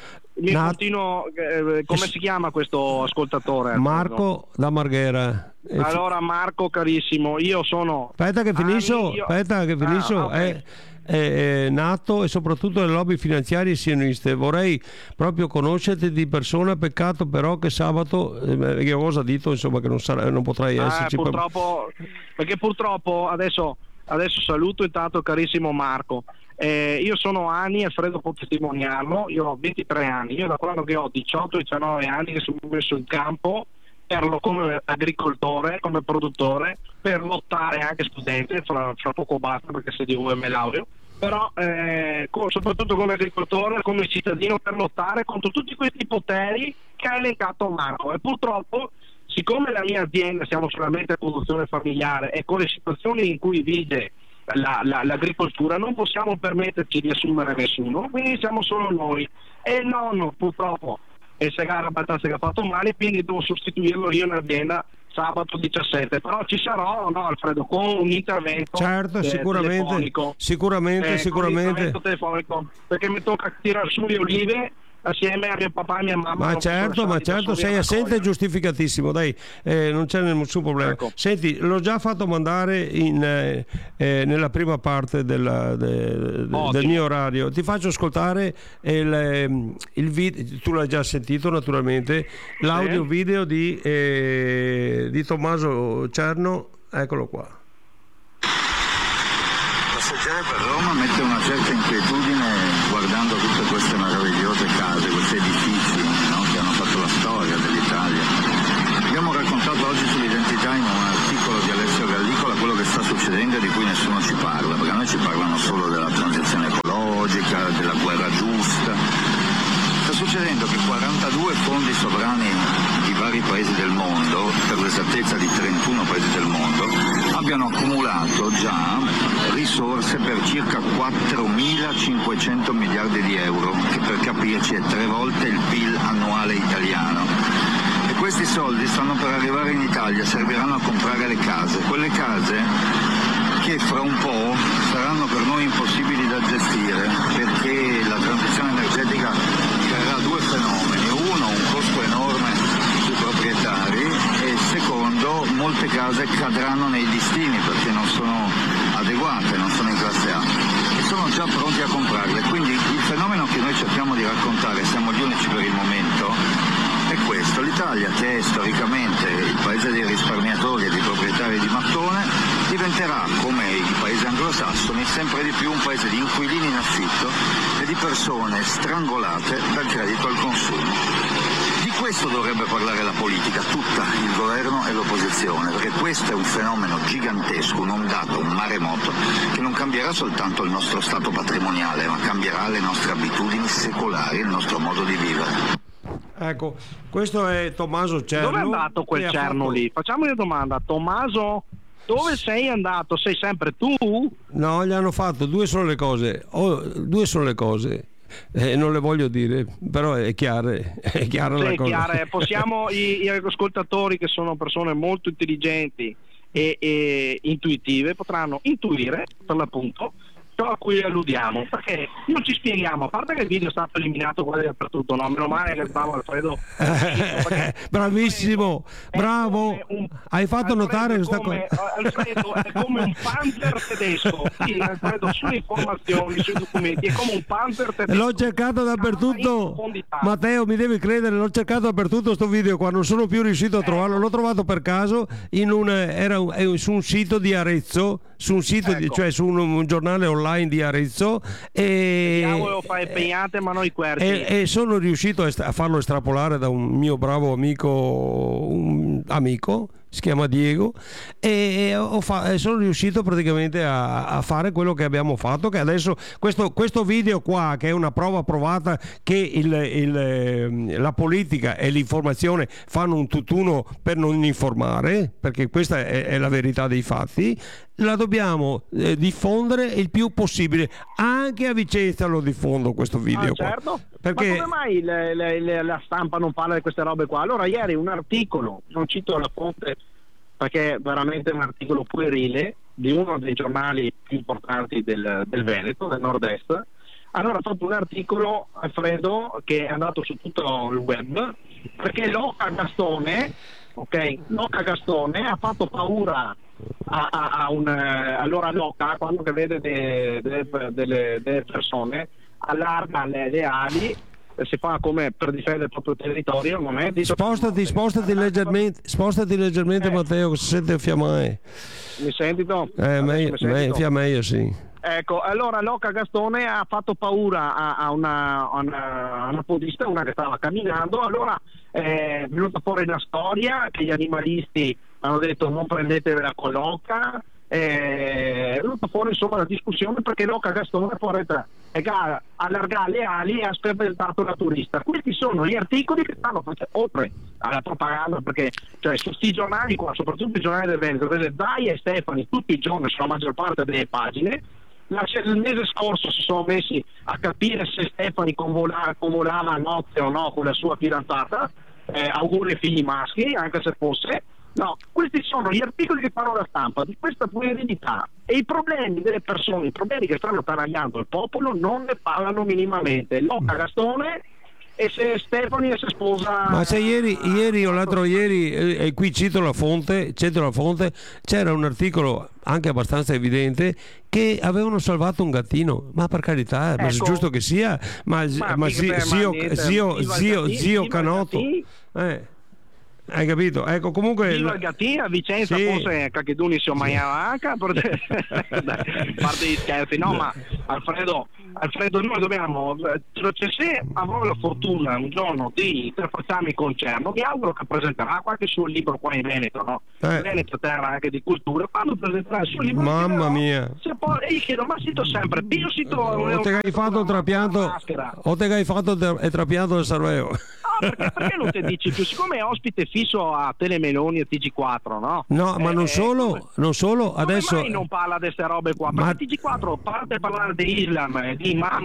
Mi Nat- continuo, eh, come si chiama questo ascoltatore? Marco da Marghera. Allora Marco carissimo, io sono aspetta che finisco io... aspetta che finisco ah, okay. è, è, è nato e soprattutto le lobby finanziarie sioniste. Vorrei proprio conoscerti di persona, peccato però che sabato eh, che cosa ha detto, insomma, che non, sarà, non potrai ah, esserci purtroppo, per... perché purtroppo adesso, adesso saluto intanto carissimo Marco. Eh, io sono anni, Alfredo può testimoniarlo, io ho ventitré anni, io da quando che ho diciotto diciannove anni che sono messo in campo per lo, come agricoltore, come produttore, per lottare anche studente, fra, fra poco basta perché se di U M laureo, però eh, con, soprattutto come agricoltore, come cittadino, per lottare contro tutti questi poteri che ha elencato Marco. E purtroppo, siccome la mia azienda siamo solamente a produzione familiare e con le situazioni in cui vige La, la, l'agricoltura non possiamo permetterci di assumere nessuno, quindi siamo solo noi e il nonno purtroppo è segara abbastanza che ha fatto male, quindi devo sostituirlo io in azienda sabato diciassette, però ci sarò, no Alfredo, con un intervento certo, eh, sicuramente, telefonico. sicuramente, eh, sicuramente. Telefonico, perché mi tocca tirare su le olive assieme a mio papà e mia mamma. Ma certo, ma certo, sei assente e giustificatissimo, dai, eh, non c'è nessun problema. Ecco. Senti, l'ho già fatto mandare in, eh, eh, nella prima parte della, de, de, del mio orario. Ti faccio ascoltare il, il video, tu l'hai già sentito naturalmente, l'audio video di, eh, di Tommaso Cerno, eccolo qua. Passeggiare per Roma mette una certa inquietudine guardando tutte queste meravigliose case, questi edifici, no, che hanno fatto la storia dell'Italia. Abbiamo raccontato oggi sull'identità in un articolo di Alessio Gallicola quello che sta succedendo e di cui nessuno ci parla, perché a noi ci parlano solo della transizione ecologica, della guerra giusta. Sta succedendo che quarantadue fondi sovrani di vari paesi del mondo, per l'esattezza di trentuno paesi del mondo, abbiano accumulato già risorse per circa quattromilacinquecento miliardi di euro, che per capirci è tre volte il P I L annuale italiano. E questi soldi stanno per arrivare in Italia, serviranno a comprare le case, quelle case che fra un po' saranno per noi impossibili da gestire, perché la transizione energetica creerà due fenomeni: uno, un costo enorme sui proprietari, e secondo, molte case cadranno nei listini perché non sono adeguate, non sono in classe A e sono già pronti a comprarle. Quindi il fenomeno che noi cerchiamo di raccontare, siamo gli unici per il momento, è questo: l'Italia, che è storicamente il paese dei risparmiatori e dei proprietari di mattone, diventerà, come i paesi anglosassoni, sempre di più un paese di inquilini in affitto e di persone strangolate dal credito al consumo. Di questo dovrebbe parlare la politica tutta, il governo e l'opposizione, perché questo è un fenomeno gigantesco, un'ondata, un maremoto, che non cambierà soltanto il nostro stato patrimoniale, ma cambierà le nostre abitudini secolari, il nostro modo di vivere. Ecco, questo è Tommaso Cerno. Dove è andato quel Cerno fatto... lì? Facciamo una domanda, Tommaso, dove sei andato? Sei sempre tu? No, gli hanno fatto due sono le cose, oh, due sono le cose. Eh, non le voglio dire, però è chiara, è chiara sì, la cosa. Chiara. Possiamo, i, gli ascoltatori, che sono persone molto intelligenti e, e intuitive, potranno intuire per l'appunto ciò a cui alludiamo, perché non ci spieghiamo, a parte che il video è stato eliminato quasi dappertutto, no? Meno male che stavo Alfredo. Bravissimo, bravo, un, hai fatto Alfredo notare questa cosa. Alfredo è come un panzer tedesco, sì, Alfredo, sulle informazioni, sui documenti, è come un panzer tedesco. L'ho cercato dappertutto, Matteo, mi devi credere, l'ho cercato dappertutto sto video qua, non sono più riuscito a trovarlo, l'ho trovato per caso in un, era un, su un sito di Arezzo, su un sito, ecco. di, cioè su un, un giornale online di Arezzo, e, Diavolo, fa impegnate, ma noi querci. E, e sono riuscito a farlo estrapolare da un mio bravo amico, un amico si chiama Diego, e ho fa- sono riuscito praticamente a, a fare quello che abbiamo fatto, che adesso questo, questo video qua, che è una prova provata che il, il, la politica e l'informazione fanno un tutt'uno per non informare, perché questa è, è la verità dei fatti, la dobbiamo eh, diffondere il più possibile. Anche a Vicenza lo diffondo questo video, ah, certo. qua. Perché... Ma come mai le, le, le, la stampa non parla di queste robe qua? Allora ieri un articolo, non cito la fonte perché è veramente un articolo puerile, di uno dei giornali più importanti del, del Veneto, del nord-est, allora ha fatto un articolo, Alfredo, che è andato su tutto il web, perché Loca Gastone, ok, Loca Gastone ha fatto paura a, a, a un allora Loca, quando che vede de, de, de, delle, delle persone, allarga le, le ali, si fa come per difendere il proprio territorio. Non è spostati, spostati leggermente, spostati leggermente eh. Matteo, che si sente fiammare. Mi senti tu? Eh, meglio, meglio, fia meglio, sì. Ecco, allora Loca Gastone ha fatto paura a, a, una, a, una, a una podista, una che stava camminando, allora è venuta fuori una storia che gli animalisti hanno detto non prendetevela con Loca, è venuta fuori insomma la discussione perché Loca Gastone può allargare le ali e ha spaventato la turista. Questi sono gli articoli che stanno facendo, oltre alla propaganda, perché cioè su questi giornali qua, soprattutto i giornali del Veneto, delle Zai e Stefani tutti i giorni sulla maggior parte delle pagine. La, il mese scorso si sono messi a capire se Stefani convolava, convolava a nozze o no con la sua fidanzata, eh, auguri ai figli maschi, anche se fosse, No, questi sono gli articoli che fanno la stampa di questa puerilità, e i problemi delle persone, i problemi che stanno attanagliando il popolo non ne parlano minimamente. Loca Gastone e se Stefani e se sposa. Ma se ieri, ieri o l'altro ieri, e eh, qui cito la fonte, cito la fonte, c'era un articolo anche abbastanza evidente che avevano salvato un gattino, ma per carità, ecco, ma è giusto che sia, ma, ma, ma zio, zio, zio, zio, zio Canotto, eh, hai capito? Ecco, comunque viva il gattino a Vicenza, sì. Forse Caccheduni si omaiava anche a parte gli scherzi, no, ma Alfredo Alfredo noi dobbiamo, cioè, se avrò la fortuna un giorno di interfacciarmi con Cerno, mi auguro che presenterà qualche suo libro qua in Veneto, no? Eh. Veneto terra anche di cultura, quando presenterà il suo libro, mamma mia, se poi, e io chiedo, ma sito sempre io sito o te hai fatto trapianto o te hai fatto il trapianto del cervello. No, perché, perché non ti dici più, siccome è ospite fisso a Telemeloni e T G quattro, no? No, eh, ma non solo, come, non solo come adesso mai non parla di queste robe qua? Ma T G quattro parte a parlare di Islam, di Imam,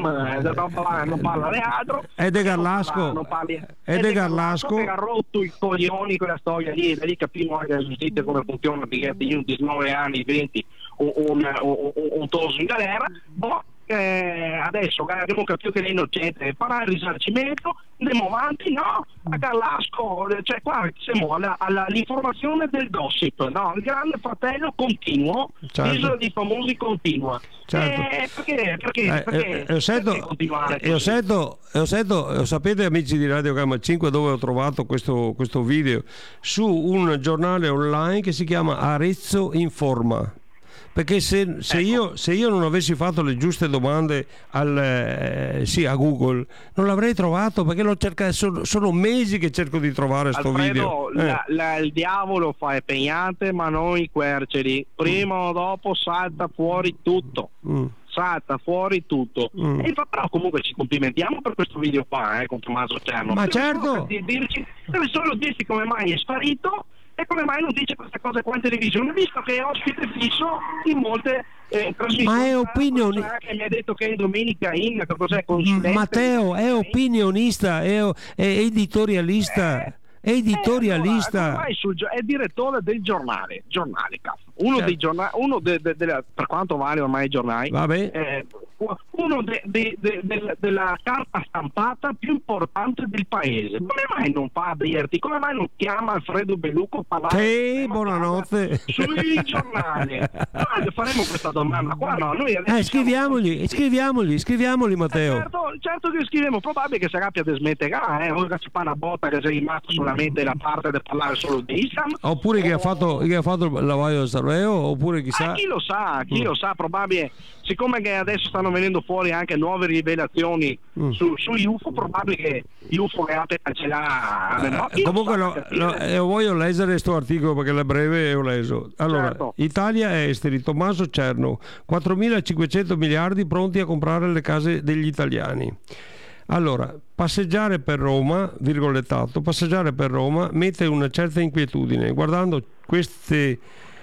non parla di altro. È De Garlasco, non parli, è De Garlasco che ha rotto i coglioni quella storia lì, da lì capiamo anche la giustizia come funziona, perché di diciannove anni, venti o un, un, un toso in galera. Boh, eh, adesso abbiamo capito che è innocente, farà il risarcimento, andiamo avanti, no? A Garlasco, cioè qua siamo alla, alla, all'informazione del gossip, no? Il grande fratello continuo, certo. L'isola dei famosi continua. Certo. Eh, perché, perché, eh, perché, eh, sento, perché continuare eh, sento, sento, sapete amici di Radio Gamma cinque dove ho trovato questo, questo video? Su un giornale online che si chiama Arezzo Informa. Perché se, se, ecco. io, se io non avessi fatto le giuste domande al, eh, sì, a Google non l'avrei trovato, perché l'ho cercato, sono, sono mesi che cerco di trovare sto Alfredo, video. Eh. La, la, il diavolo fa le pegnate ma non i querceri, prima mm. o dopo salta fuori tutto. Mm. salta fuori tutto. Mm. E però comunque ci complimentiamo per questo video qua, eh, con Tommaso Cerno. Ma deve certo solo dirci, deve solo dirci come mai è sparito e come mai non dice queste cose qua in televisione, visto che è ospite fisso in molte eh, trasmissioni. Ma è opinioni... che mi ha detto che è Domenica In, che cos'è, consulente. Matteo è opinionista, è, è editorialista. Eh. È editorialista, eh, allora, sul, è direttore del giornale, giornale cazzo. Uno certo. dei giornali, uno de, de, de, per quanto vale ormai i giornali, eh, uno de, de, de, de, della carta stampata più importante del paese. Come mai non fa dirti? Come mai non chiama Alfredo Bellucco a parlare? Sì, buonanotte. Sui giornali. Noi faremo questa domanda qua, no? Noi eh, scriviamogli, scriviamogli, scriviamogli Matteo. Eh, certo, certo che scriviamo, probabile che si abbia a smetterà, eh, ora si fa una botta che sei rimasto solamente la parte di parlare solo di Islam. Oppure che ha fatto, che ha fatto il lavaggio del cervello, oppure chissà. Ah, chi lo sa, chi mm. lo sa, probabile. Siccome che adesso stanno venendo fuori anche nuove rivelazioni mm. su, sugli U F O, probabile che gli U F O che cancelare. No? Eh, comunque lo, lo, eh, voglio leggere questo articolo perché è breve e ho leso. Allora, certo. Italia esteri, Tommaso Cerno, quattromilacinquecento miliardi pronti a comprare le case degli italiani. Allora, passeggiare per Roma, virgolettato, passeggiare per Roma mette una certa inquietudine. Guardando queste,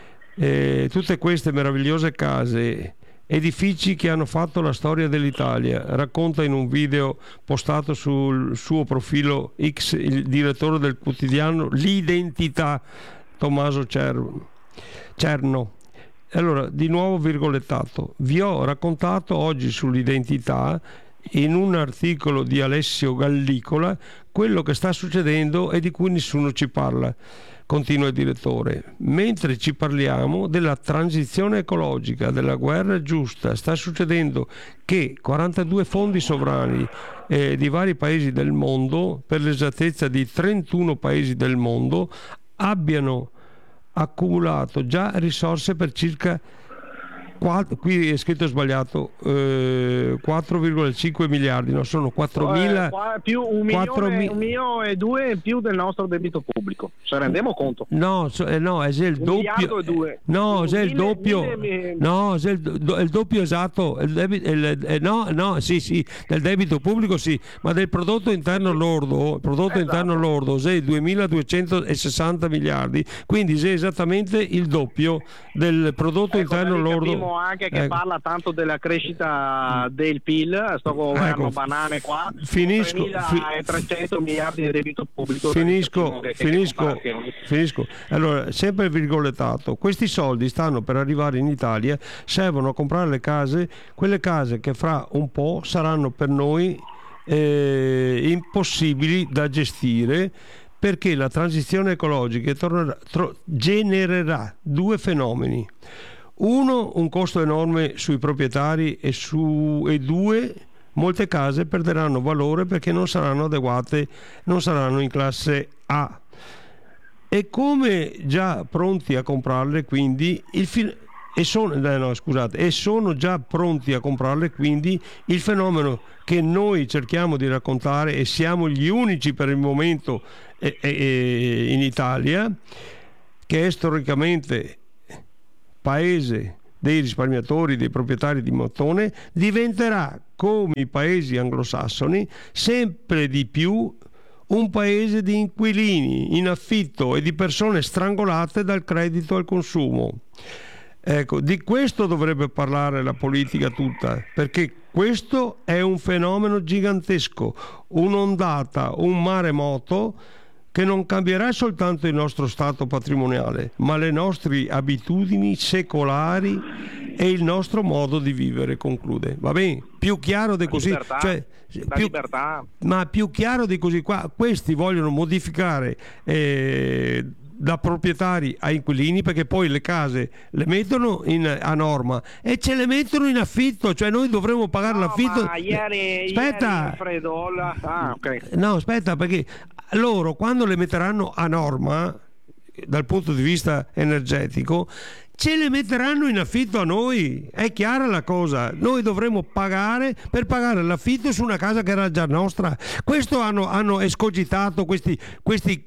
eh, tutte queste meravigliose case, edifici che hanno fatto la storia dell'Italia, racconta in un video postato sul suo profilo X il direttore del quotidiano L'Identità, Tommaso Cerno. Cerno. Allora, di nuovo virgolettato, vi ho raccontato oggi sull'identità, in un articolo di Alessio Gallicola, quello che sta succedendo e di cui nessuno ci parla. Continua il direttore, mentre ci parliamo della transizione ecologica, della guerra giusta, sta succedendo che quarantadue fondi sovrani eh, di vari paesi del mondo, per l'esattezza di trentuno paesi del mondo, abbiano accumulato già risorse per circa quattro, qui è scritto sbagliato, eh, quattro virgola cinque miliardi, no, sono quattromila, eh, più un milione, un milione e due in più del nostro debito pubblico, se rendiamo conto. No, eh, no, è il doppio, due. no, è il doppio, mille, mille, no, è il, do, il doppio esatto, il debito, il, eh, no, no, sì, sì, del debito pubblico sì, ma del prodotto interno lordo, il prodotto esatto. interno lordo è duemiladuecentosessanta miliardi, quindi è esattamente il doppio del prodotto ecco, interno lordo. Sappiamo anche che ecco. parla tanto della crescita del P I L, sto governo Ecco. banane qua, Finisco, tremila miliardi di debito pubblico. Finisco, che- che finisco, che- finisco. Allora, sempre virgolettato, questi soldi stanno per arrivare in Italia, servono a comprare le case, quelle case che fra un po' saranno per noi eh, impossibili da gestire, perché la transizione ecologica tornerà- tro- genererà due fenomeni. Uno, un costo enorme sui proprietari e, su, e due, molte case perderanno valore perché non saranno adeguate, non saranno in classe A. E come già pronti a comprarle, quindi il fi- e sono, eh, no, scusate, e sono già pronti a comprarle, quindi il fenomeno che noi cerchiamo di raccontare, e siamo gli unici per il momento eh, eh, in Italia, che è storicamente paese dei risparmiatori, dei proprietari di mattone, diventerà, come i paesi anglosassoni, sempre di più un paese di inquilini in affitto e di persone strangolate dal credito al consumo. Ecco, di questo dovrebbe parlare la politica tutta, perché questo è un fenomeno gigantesco, un'ondata, un maremoto che non cambierà soltanto il nostro stato patrimoniale, ma le nostre abitudini secolari e il nostro modo di vivere, conclude. Va bene? Più chiaro di così, libertà, cioè, la più, libertà. ma più chiaro di così qua, questi vogliono modificare eh, da proprietari a inquilini, perché poi le case le mettono in, a norma e ce le mettono in affitto, cioè noi dovremo pagare No, l'affitto. ma ieri, Aspetta. ieri Alfredo, la- ah, ok. No, aspetta, perché loro quando le metteranno a norma dal punto di vista energetico ce le metteranno in affitto a noi, è chiara la cosa, noi dovremo pagare per pagare l'affitto su una casa che era già nostra. Questo hanno, hanno escogitato questi, questi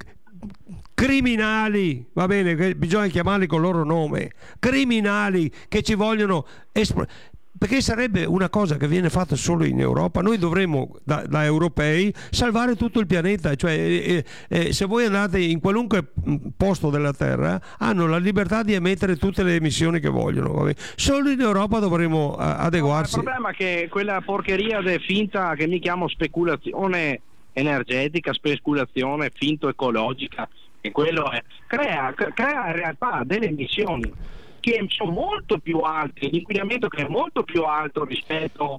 criminali, va bene, che bisogna chiamarli con il loro nome, criminali che ci vogliono espl- perché sarebbe una cosa che viene fatta solo in Europa. Noi dovremmo da, da europei salvare tutto il pianeta, cioè eh, eh, se voi andate in qualunque posto della terra hanno la libertà di emettere tutte le emissioni che vogliono, va bene? Solo in Europa dovremmo uh, adeguarsi. No, il problema è che quella porcheria de finta che mi chiamo speculazione energetica, speculazione finto ecologica, che quello è, crea, crea in realtà delle emissioni che sono molto più alte, l'inquinamento che è molto più alto rispetto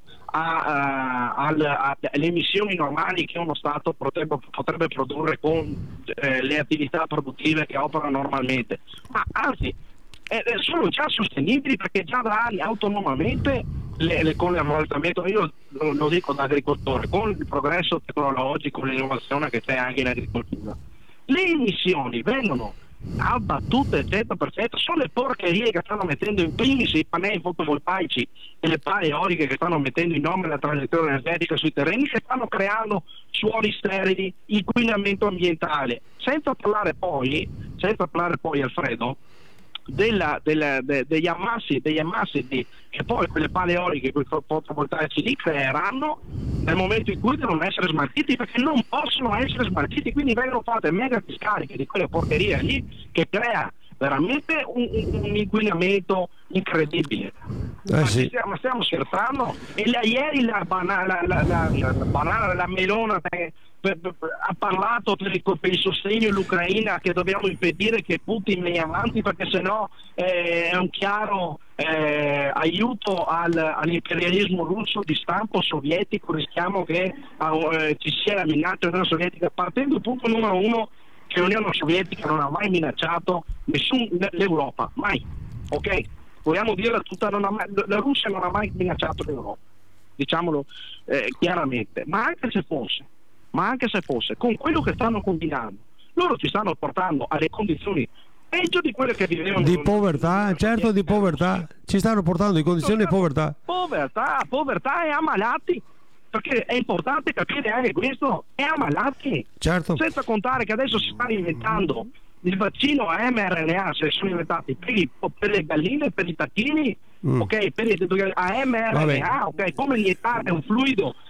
a, a, al, a, alle emissioni normali che uno Stato potrebbe, potrebbe produrre con eh, le attività produttive che operano normalmente, ma anzi eh, sono già sostenibili, perché già da anni autonomamente le, le, con l'ammaltamento, io lo, lo dico da agricoltore, con il progresso tecnologico, l'innovazione che c'è anche in agricoltura, le emissioni vengono abbattute al cento per cento. Sono le porcherie che stanno mettendo in primis i pannelli fotovoltaici e le pale eoliche che stanno mettendo in nome della transizione energetica sui terreni, che stanno creando suoli sterili, inquinamento ambientale, senza parlare poi senza parlare poi Alfredo della, della, de, degli ammassi degli ammassi di, che poi quelle pale eoliche, quei fotovoltaici lì creeranno nel momento in cui devono essere smaltiti, perché non possono essere smaltiti, quindi vengono fatte mega discariche di quelle porcherie lì che crea veramente un, un, un inquinamento incredibile. Eh, ma, sì. stiamo, ma stiamo scherzando? E la, ieri la banana, la, la, la, la, banana, la melona per, per, per, ha parlato per il, per il sostegno all'Ucraina, che dobbiamo impedire che Putin venga avanti, perché sennò eh, è un chiaro eh, aiuto al, all'imperialismo russo di stampo sovietico, rischiamo che eh, ci sia la minaccia della sovietica, partendo dal punto numero uno che l'Unione Sovietica non ha mai minacciato nessun, l'Europa, mai, ok? Vogliamo dirla tutta, non ha mai, la Russia non ha mai minacciato l'Europa, diciamolo eh, chiaramente, ma anche se fosse, ma anche se fosse, con quello che stanno combinando, loro ci stanno portando alle condizioni peggio di quelle che vivevano Di povertà, certo, di povertà, ci stanno portando in condizioni di povertà. Povertà, povertà e ammalati. Perché è importante capire anche questo, è ammalati, certo. Senza contare che adesso si sta inventando il vaccino a mRNA, se sono inventati per, i, per le galline, per i tacchini, mm. ok, per i a mRNA, ok, come iniettare un fluido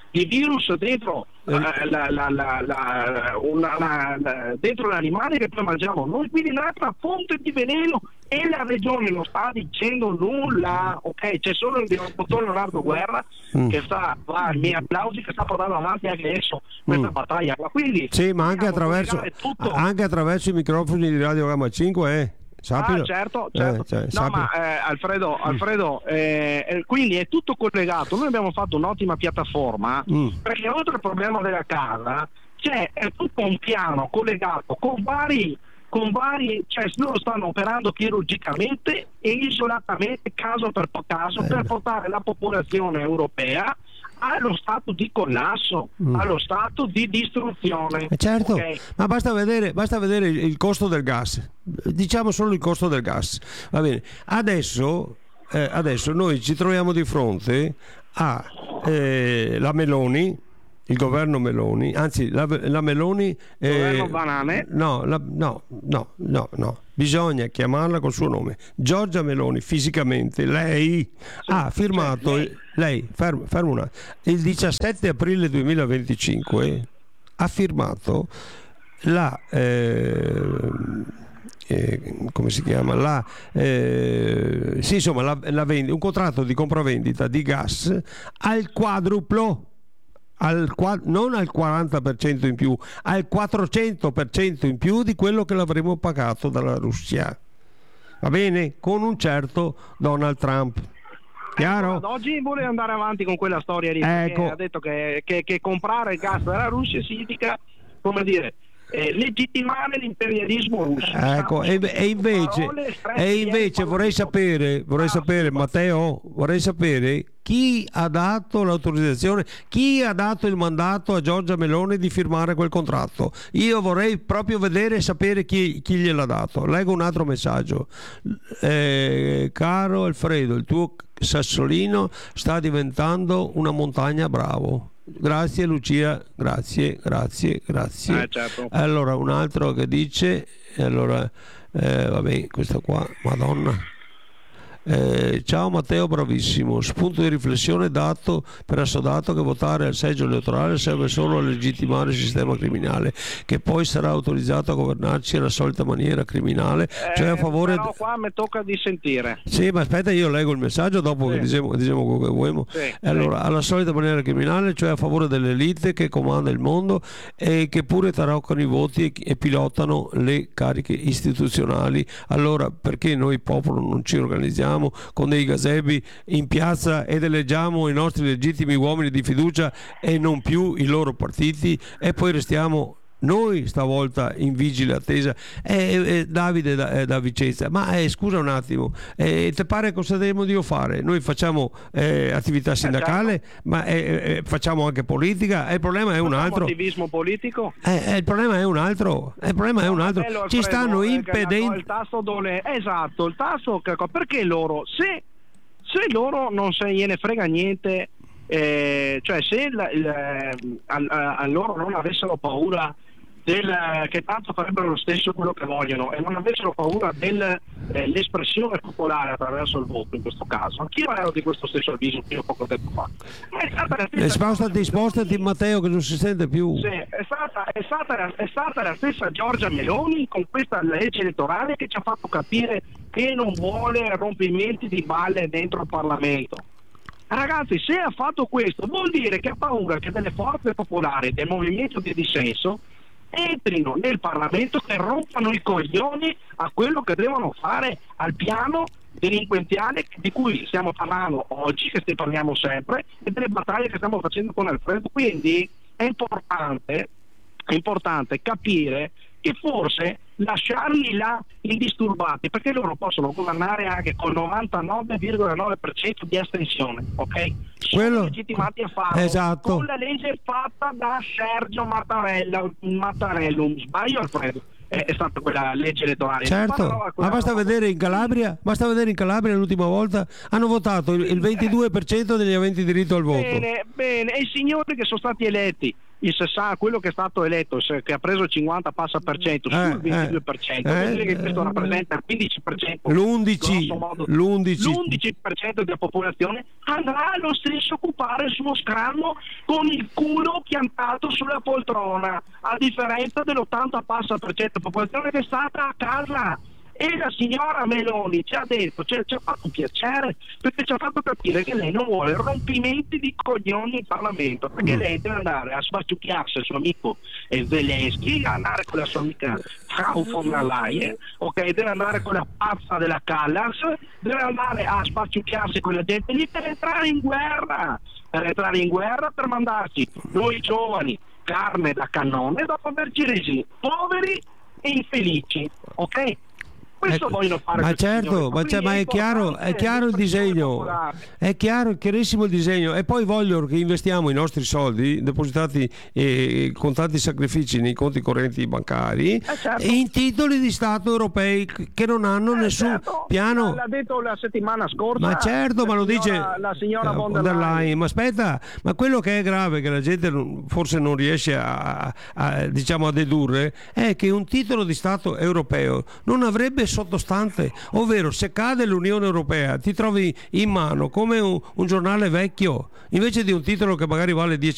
di virus dentro la, la, la, la, la, una, la, la, dentro l'animale che poi mangiamo noi, quindi un'altra fonte di veleno, e la regione non sta dicendo nulla, ok? C'è solo il dottor Leonardo Guerra mm. che sta, va, i miei applausi, che sta portando avanti anche adesso questa mm. battaglia, ma quindi sì, ma anche attraverso, anche attraverso i microfoni di Radio Gamma cinque, eh. Sapilo. Ah, certo, certo. Eh, cioè, no, sapilo. ma eh, Alfredo, Alfredo eh, quindi è tutto collegato. Noi abbiamo fatto un'ottima piattaforma mm. perché oltre al problema della casa c'è è tutto un piano collegato con vari con vari, cioè loro stanno operando chirurgicamente e isolatamente, caso per caso, eh. per portare la popolazione europea allo stato di collasso, mm. allo stato di distruzione. Eh certo, okay? Ma basta vedere, basta vedere il, il costo del gas, diciamo solo il costo del gas, va bene. Adesso, eh, adesso noi ci troviamo di fronte a eh, la Meloni, il governo Meloni, anzi la, la Meloni eh, governo banane. No, la, no, no, no, no. Bisogna chiamarla col suo nome. Giorgia Meloni, fisicamente, lei sì, ha firmato, cioè, lei, lei fermo, fermo una, il diciassette aprile duemilaventicinque ha firmato la eh, eh, come si chiama? La, eh, sì, insomma, la, la vendi, un contratto di compravendita di gas al quadruplo. Al, non al quaranta per cento in più, al quattrocento per cento in più di quello che l'avremmo pagato dalla Russia, va bene? Con un certo Donald Trump. Chiaro? Eh, oggi vuole andare avanti con quella storia lì, ecco. Ha detto che, che, che comprare il gas dalla Russia significa, come dire, eh, legittimare l'imperialismo russo. Ecco, e, e invece, e invece vorrei sapere, vorrei sapere, Matteo, vorrei sapere chi ha dato l'autorizzazione, chi ha dato il mandato a Giorgia Meloni di firmare quel contratto. Io vorrei proprio vedere e sapere chi, chi gliel'ha dato. Leggo un altro messaggio. Eh, caro Alfredo, il tuo sassolino sta diventando una montagna, bravo. Grazie Lucia, grazie, grazie, grazie. Eh, certo. Allora un altro che dice, allora eh, vabbè, questo qua, Madonna. Eh, ciao Matteo, bravissimo. Spunto di riflessione dato per assodato che votare al seggio elettorale serve solo a legittimare il sistema criminale, che poi sarà autorizzato a governarci alla solita maniera criminale, eh, cioè a favore. Però qua mi tocca di sentire. Sì, ma aspetta, io leggo il messaggio dopo sì. che diciamo, diciamo quello che vuoi. Sì, allora, sì. alla solita maniera criminale, cioè a favore dell'elite che comanda il mondo e che pure taroccano i voti e, e pilotano le cariche istituzionali. Allora, perché noi popolo non ci organizziamo con dei gazebi in piazza ed eleggiamo i nostri legittimi uomini di fiducia e non più i loro partiti, e poi restiamo noi stavolta in vigile attesa? Eh, eh, Davide da, eh, da Vicenza, ma eh, scusa un attimo, eh, te pare cosa dobbiamo di fare? Noi facciamo eh, attività sindacale, eh, certo. ma eh, eh, facciamo anche politica, e il problema è un facciamo altro. Attivismo politico? Eh, eh, il problema è un altro. Eh, il problema è un altro. Bello, Ci Alfredo, stanno eh, impedendo. Il tasso dole... Esatto, il tasso perché loro se, se loro non se gliene frega niente, eh, cioè se il, il, a, a, a loro non avessero paura del, che tanto farebbero lo stesso quello che vogliono e non avessero paura dell'espressione eh, popolare attraverso il voto, in questo caso anch'io ero di questo stesso avviso fino a poco tempo fa. Ma è stata la stessa spostati, spostati Matteo, che non si sente più. sì, è, stata, è, stata, è stata la stessa Giorgia Meloni con questa legge elettorale che ci ha fatto capire che non vuole rompimenti di balle dentro il Parlamento. Ragazzi, se ha fatto questo vuol dire che ha paura che delle forze popolari del movimento di dissenso entrino nel Parlamento e rompano i coglioni a quello che devono fare al piano delinquenziale di cui stiamo parlando oggi, che parliamo sempre, e delle battaglie che stiamo facendo con Alfredo. Quindi è importante, è importante capire che forse lasciarli là indisturbati, perché loro possono governare anche col novantanove virgola nove per cento di astensione, ok? Sono Quello... legittimati a farlo, esatto. Con la legge fatta da Sergio Mattarella, Mattarellum, sbaglio Alfredo? È, è stata quella legge elettorale. Certo, ma basta vedere in Calabria, basta vedere in Calabria l'ultima volta hanno votato il, il ventidue per cento degli aventi diritto al voto. Bene, bene, e i signori che sono stati eletti il sessanta, quello che è stato eletto, che ha preso il cinquanta passa per cento sul Eh, ventidue per cento, eh, vuol dire che eh, questo rappresenta il quindici per cento, l'undici, grosso modo, l'undici. l'undici per cento della popolazione andrà lo stesso a occupare il suo scranno con il culo piantato sulla poltrona, a differenza dell'ottanta passa per cento popolazione che è stata a casa. E la signora Meloni ci ha detto, cioè, ci ha fatto piacere, perché ci ha fatto capire che lei non vuole rompimenti di coglioni in Parlamento, perché Mm. lei deve andare a sbacciucchiarsi il suo amico eh, Zelensky, andare con la sua amica Frau von der Leyen, ok, deve andare con la pazza della Callas, deve andare a sbacciucchiarsi con la gente lì per entrare in guerra, per entrare in guerra, per mandarci noi giovani carne da cannone dopo averci resi poveri e infelici, ok? Questo Ecco, vogliono fare ma questi certo, signori. ma, c'è- ma è chiaro, è chiaro il disegno, è chiaro, è chiarissimo il disegno, e poi vogliono che investiamo i nostri soldi depositati eh, con tanti sacrifici nei conti correnti bancari certo. in titoli di Stato europei che non hanno Eh, nessun certo, piano. l'ha detto la settimana scorsa, Ma certo, la ma lo signora- dice la signora eh, von der Leyen. Ma aspetta, ma quello che è grave, che la gente non- forse non riesce a, a- diciamo a dedurre, è che un titolo di Stato europeo non avrebbe sottostante, ovvero se cade l'Unione Europea ti trovi in mano come un, un giornale vecchio, invece di un titolo che magari vale dieci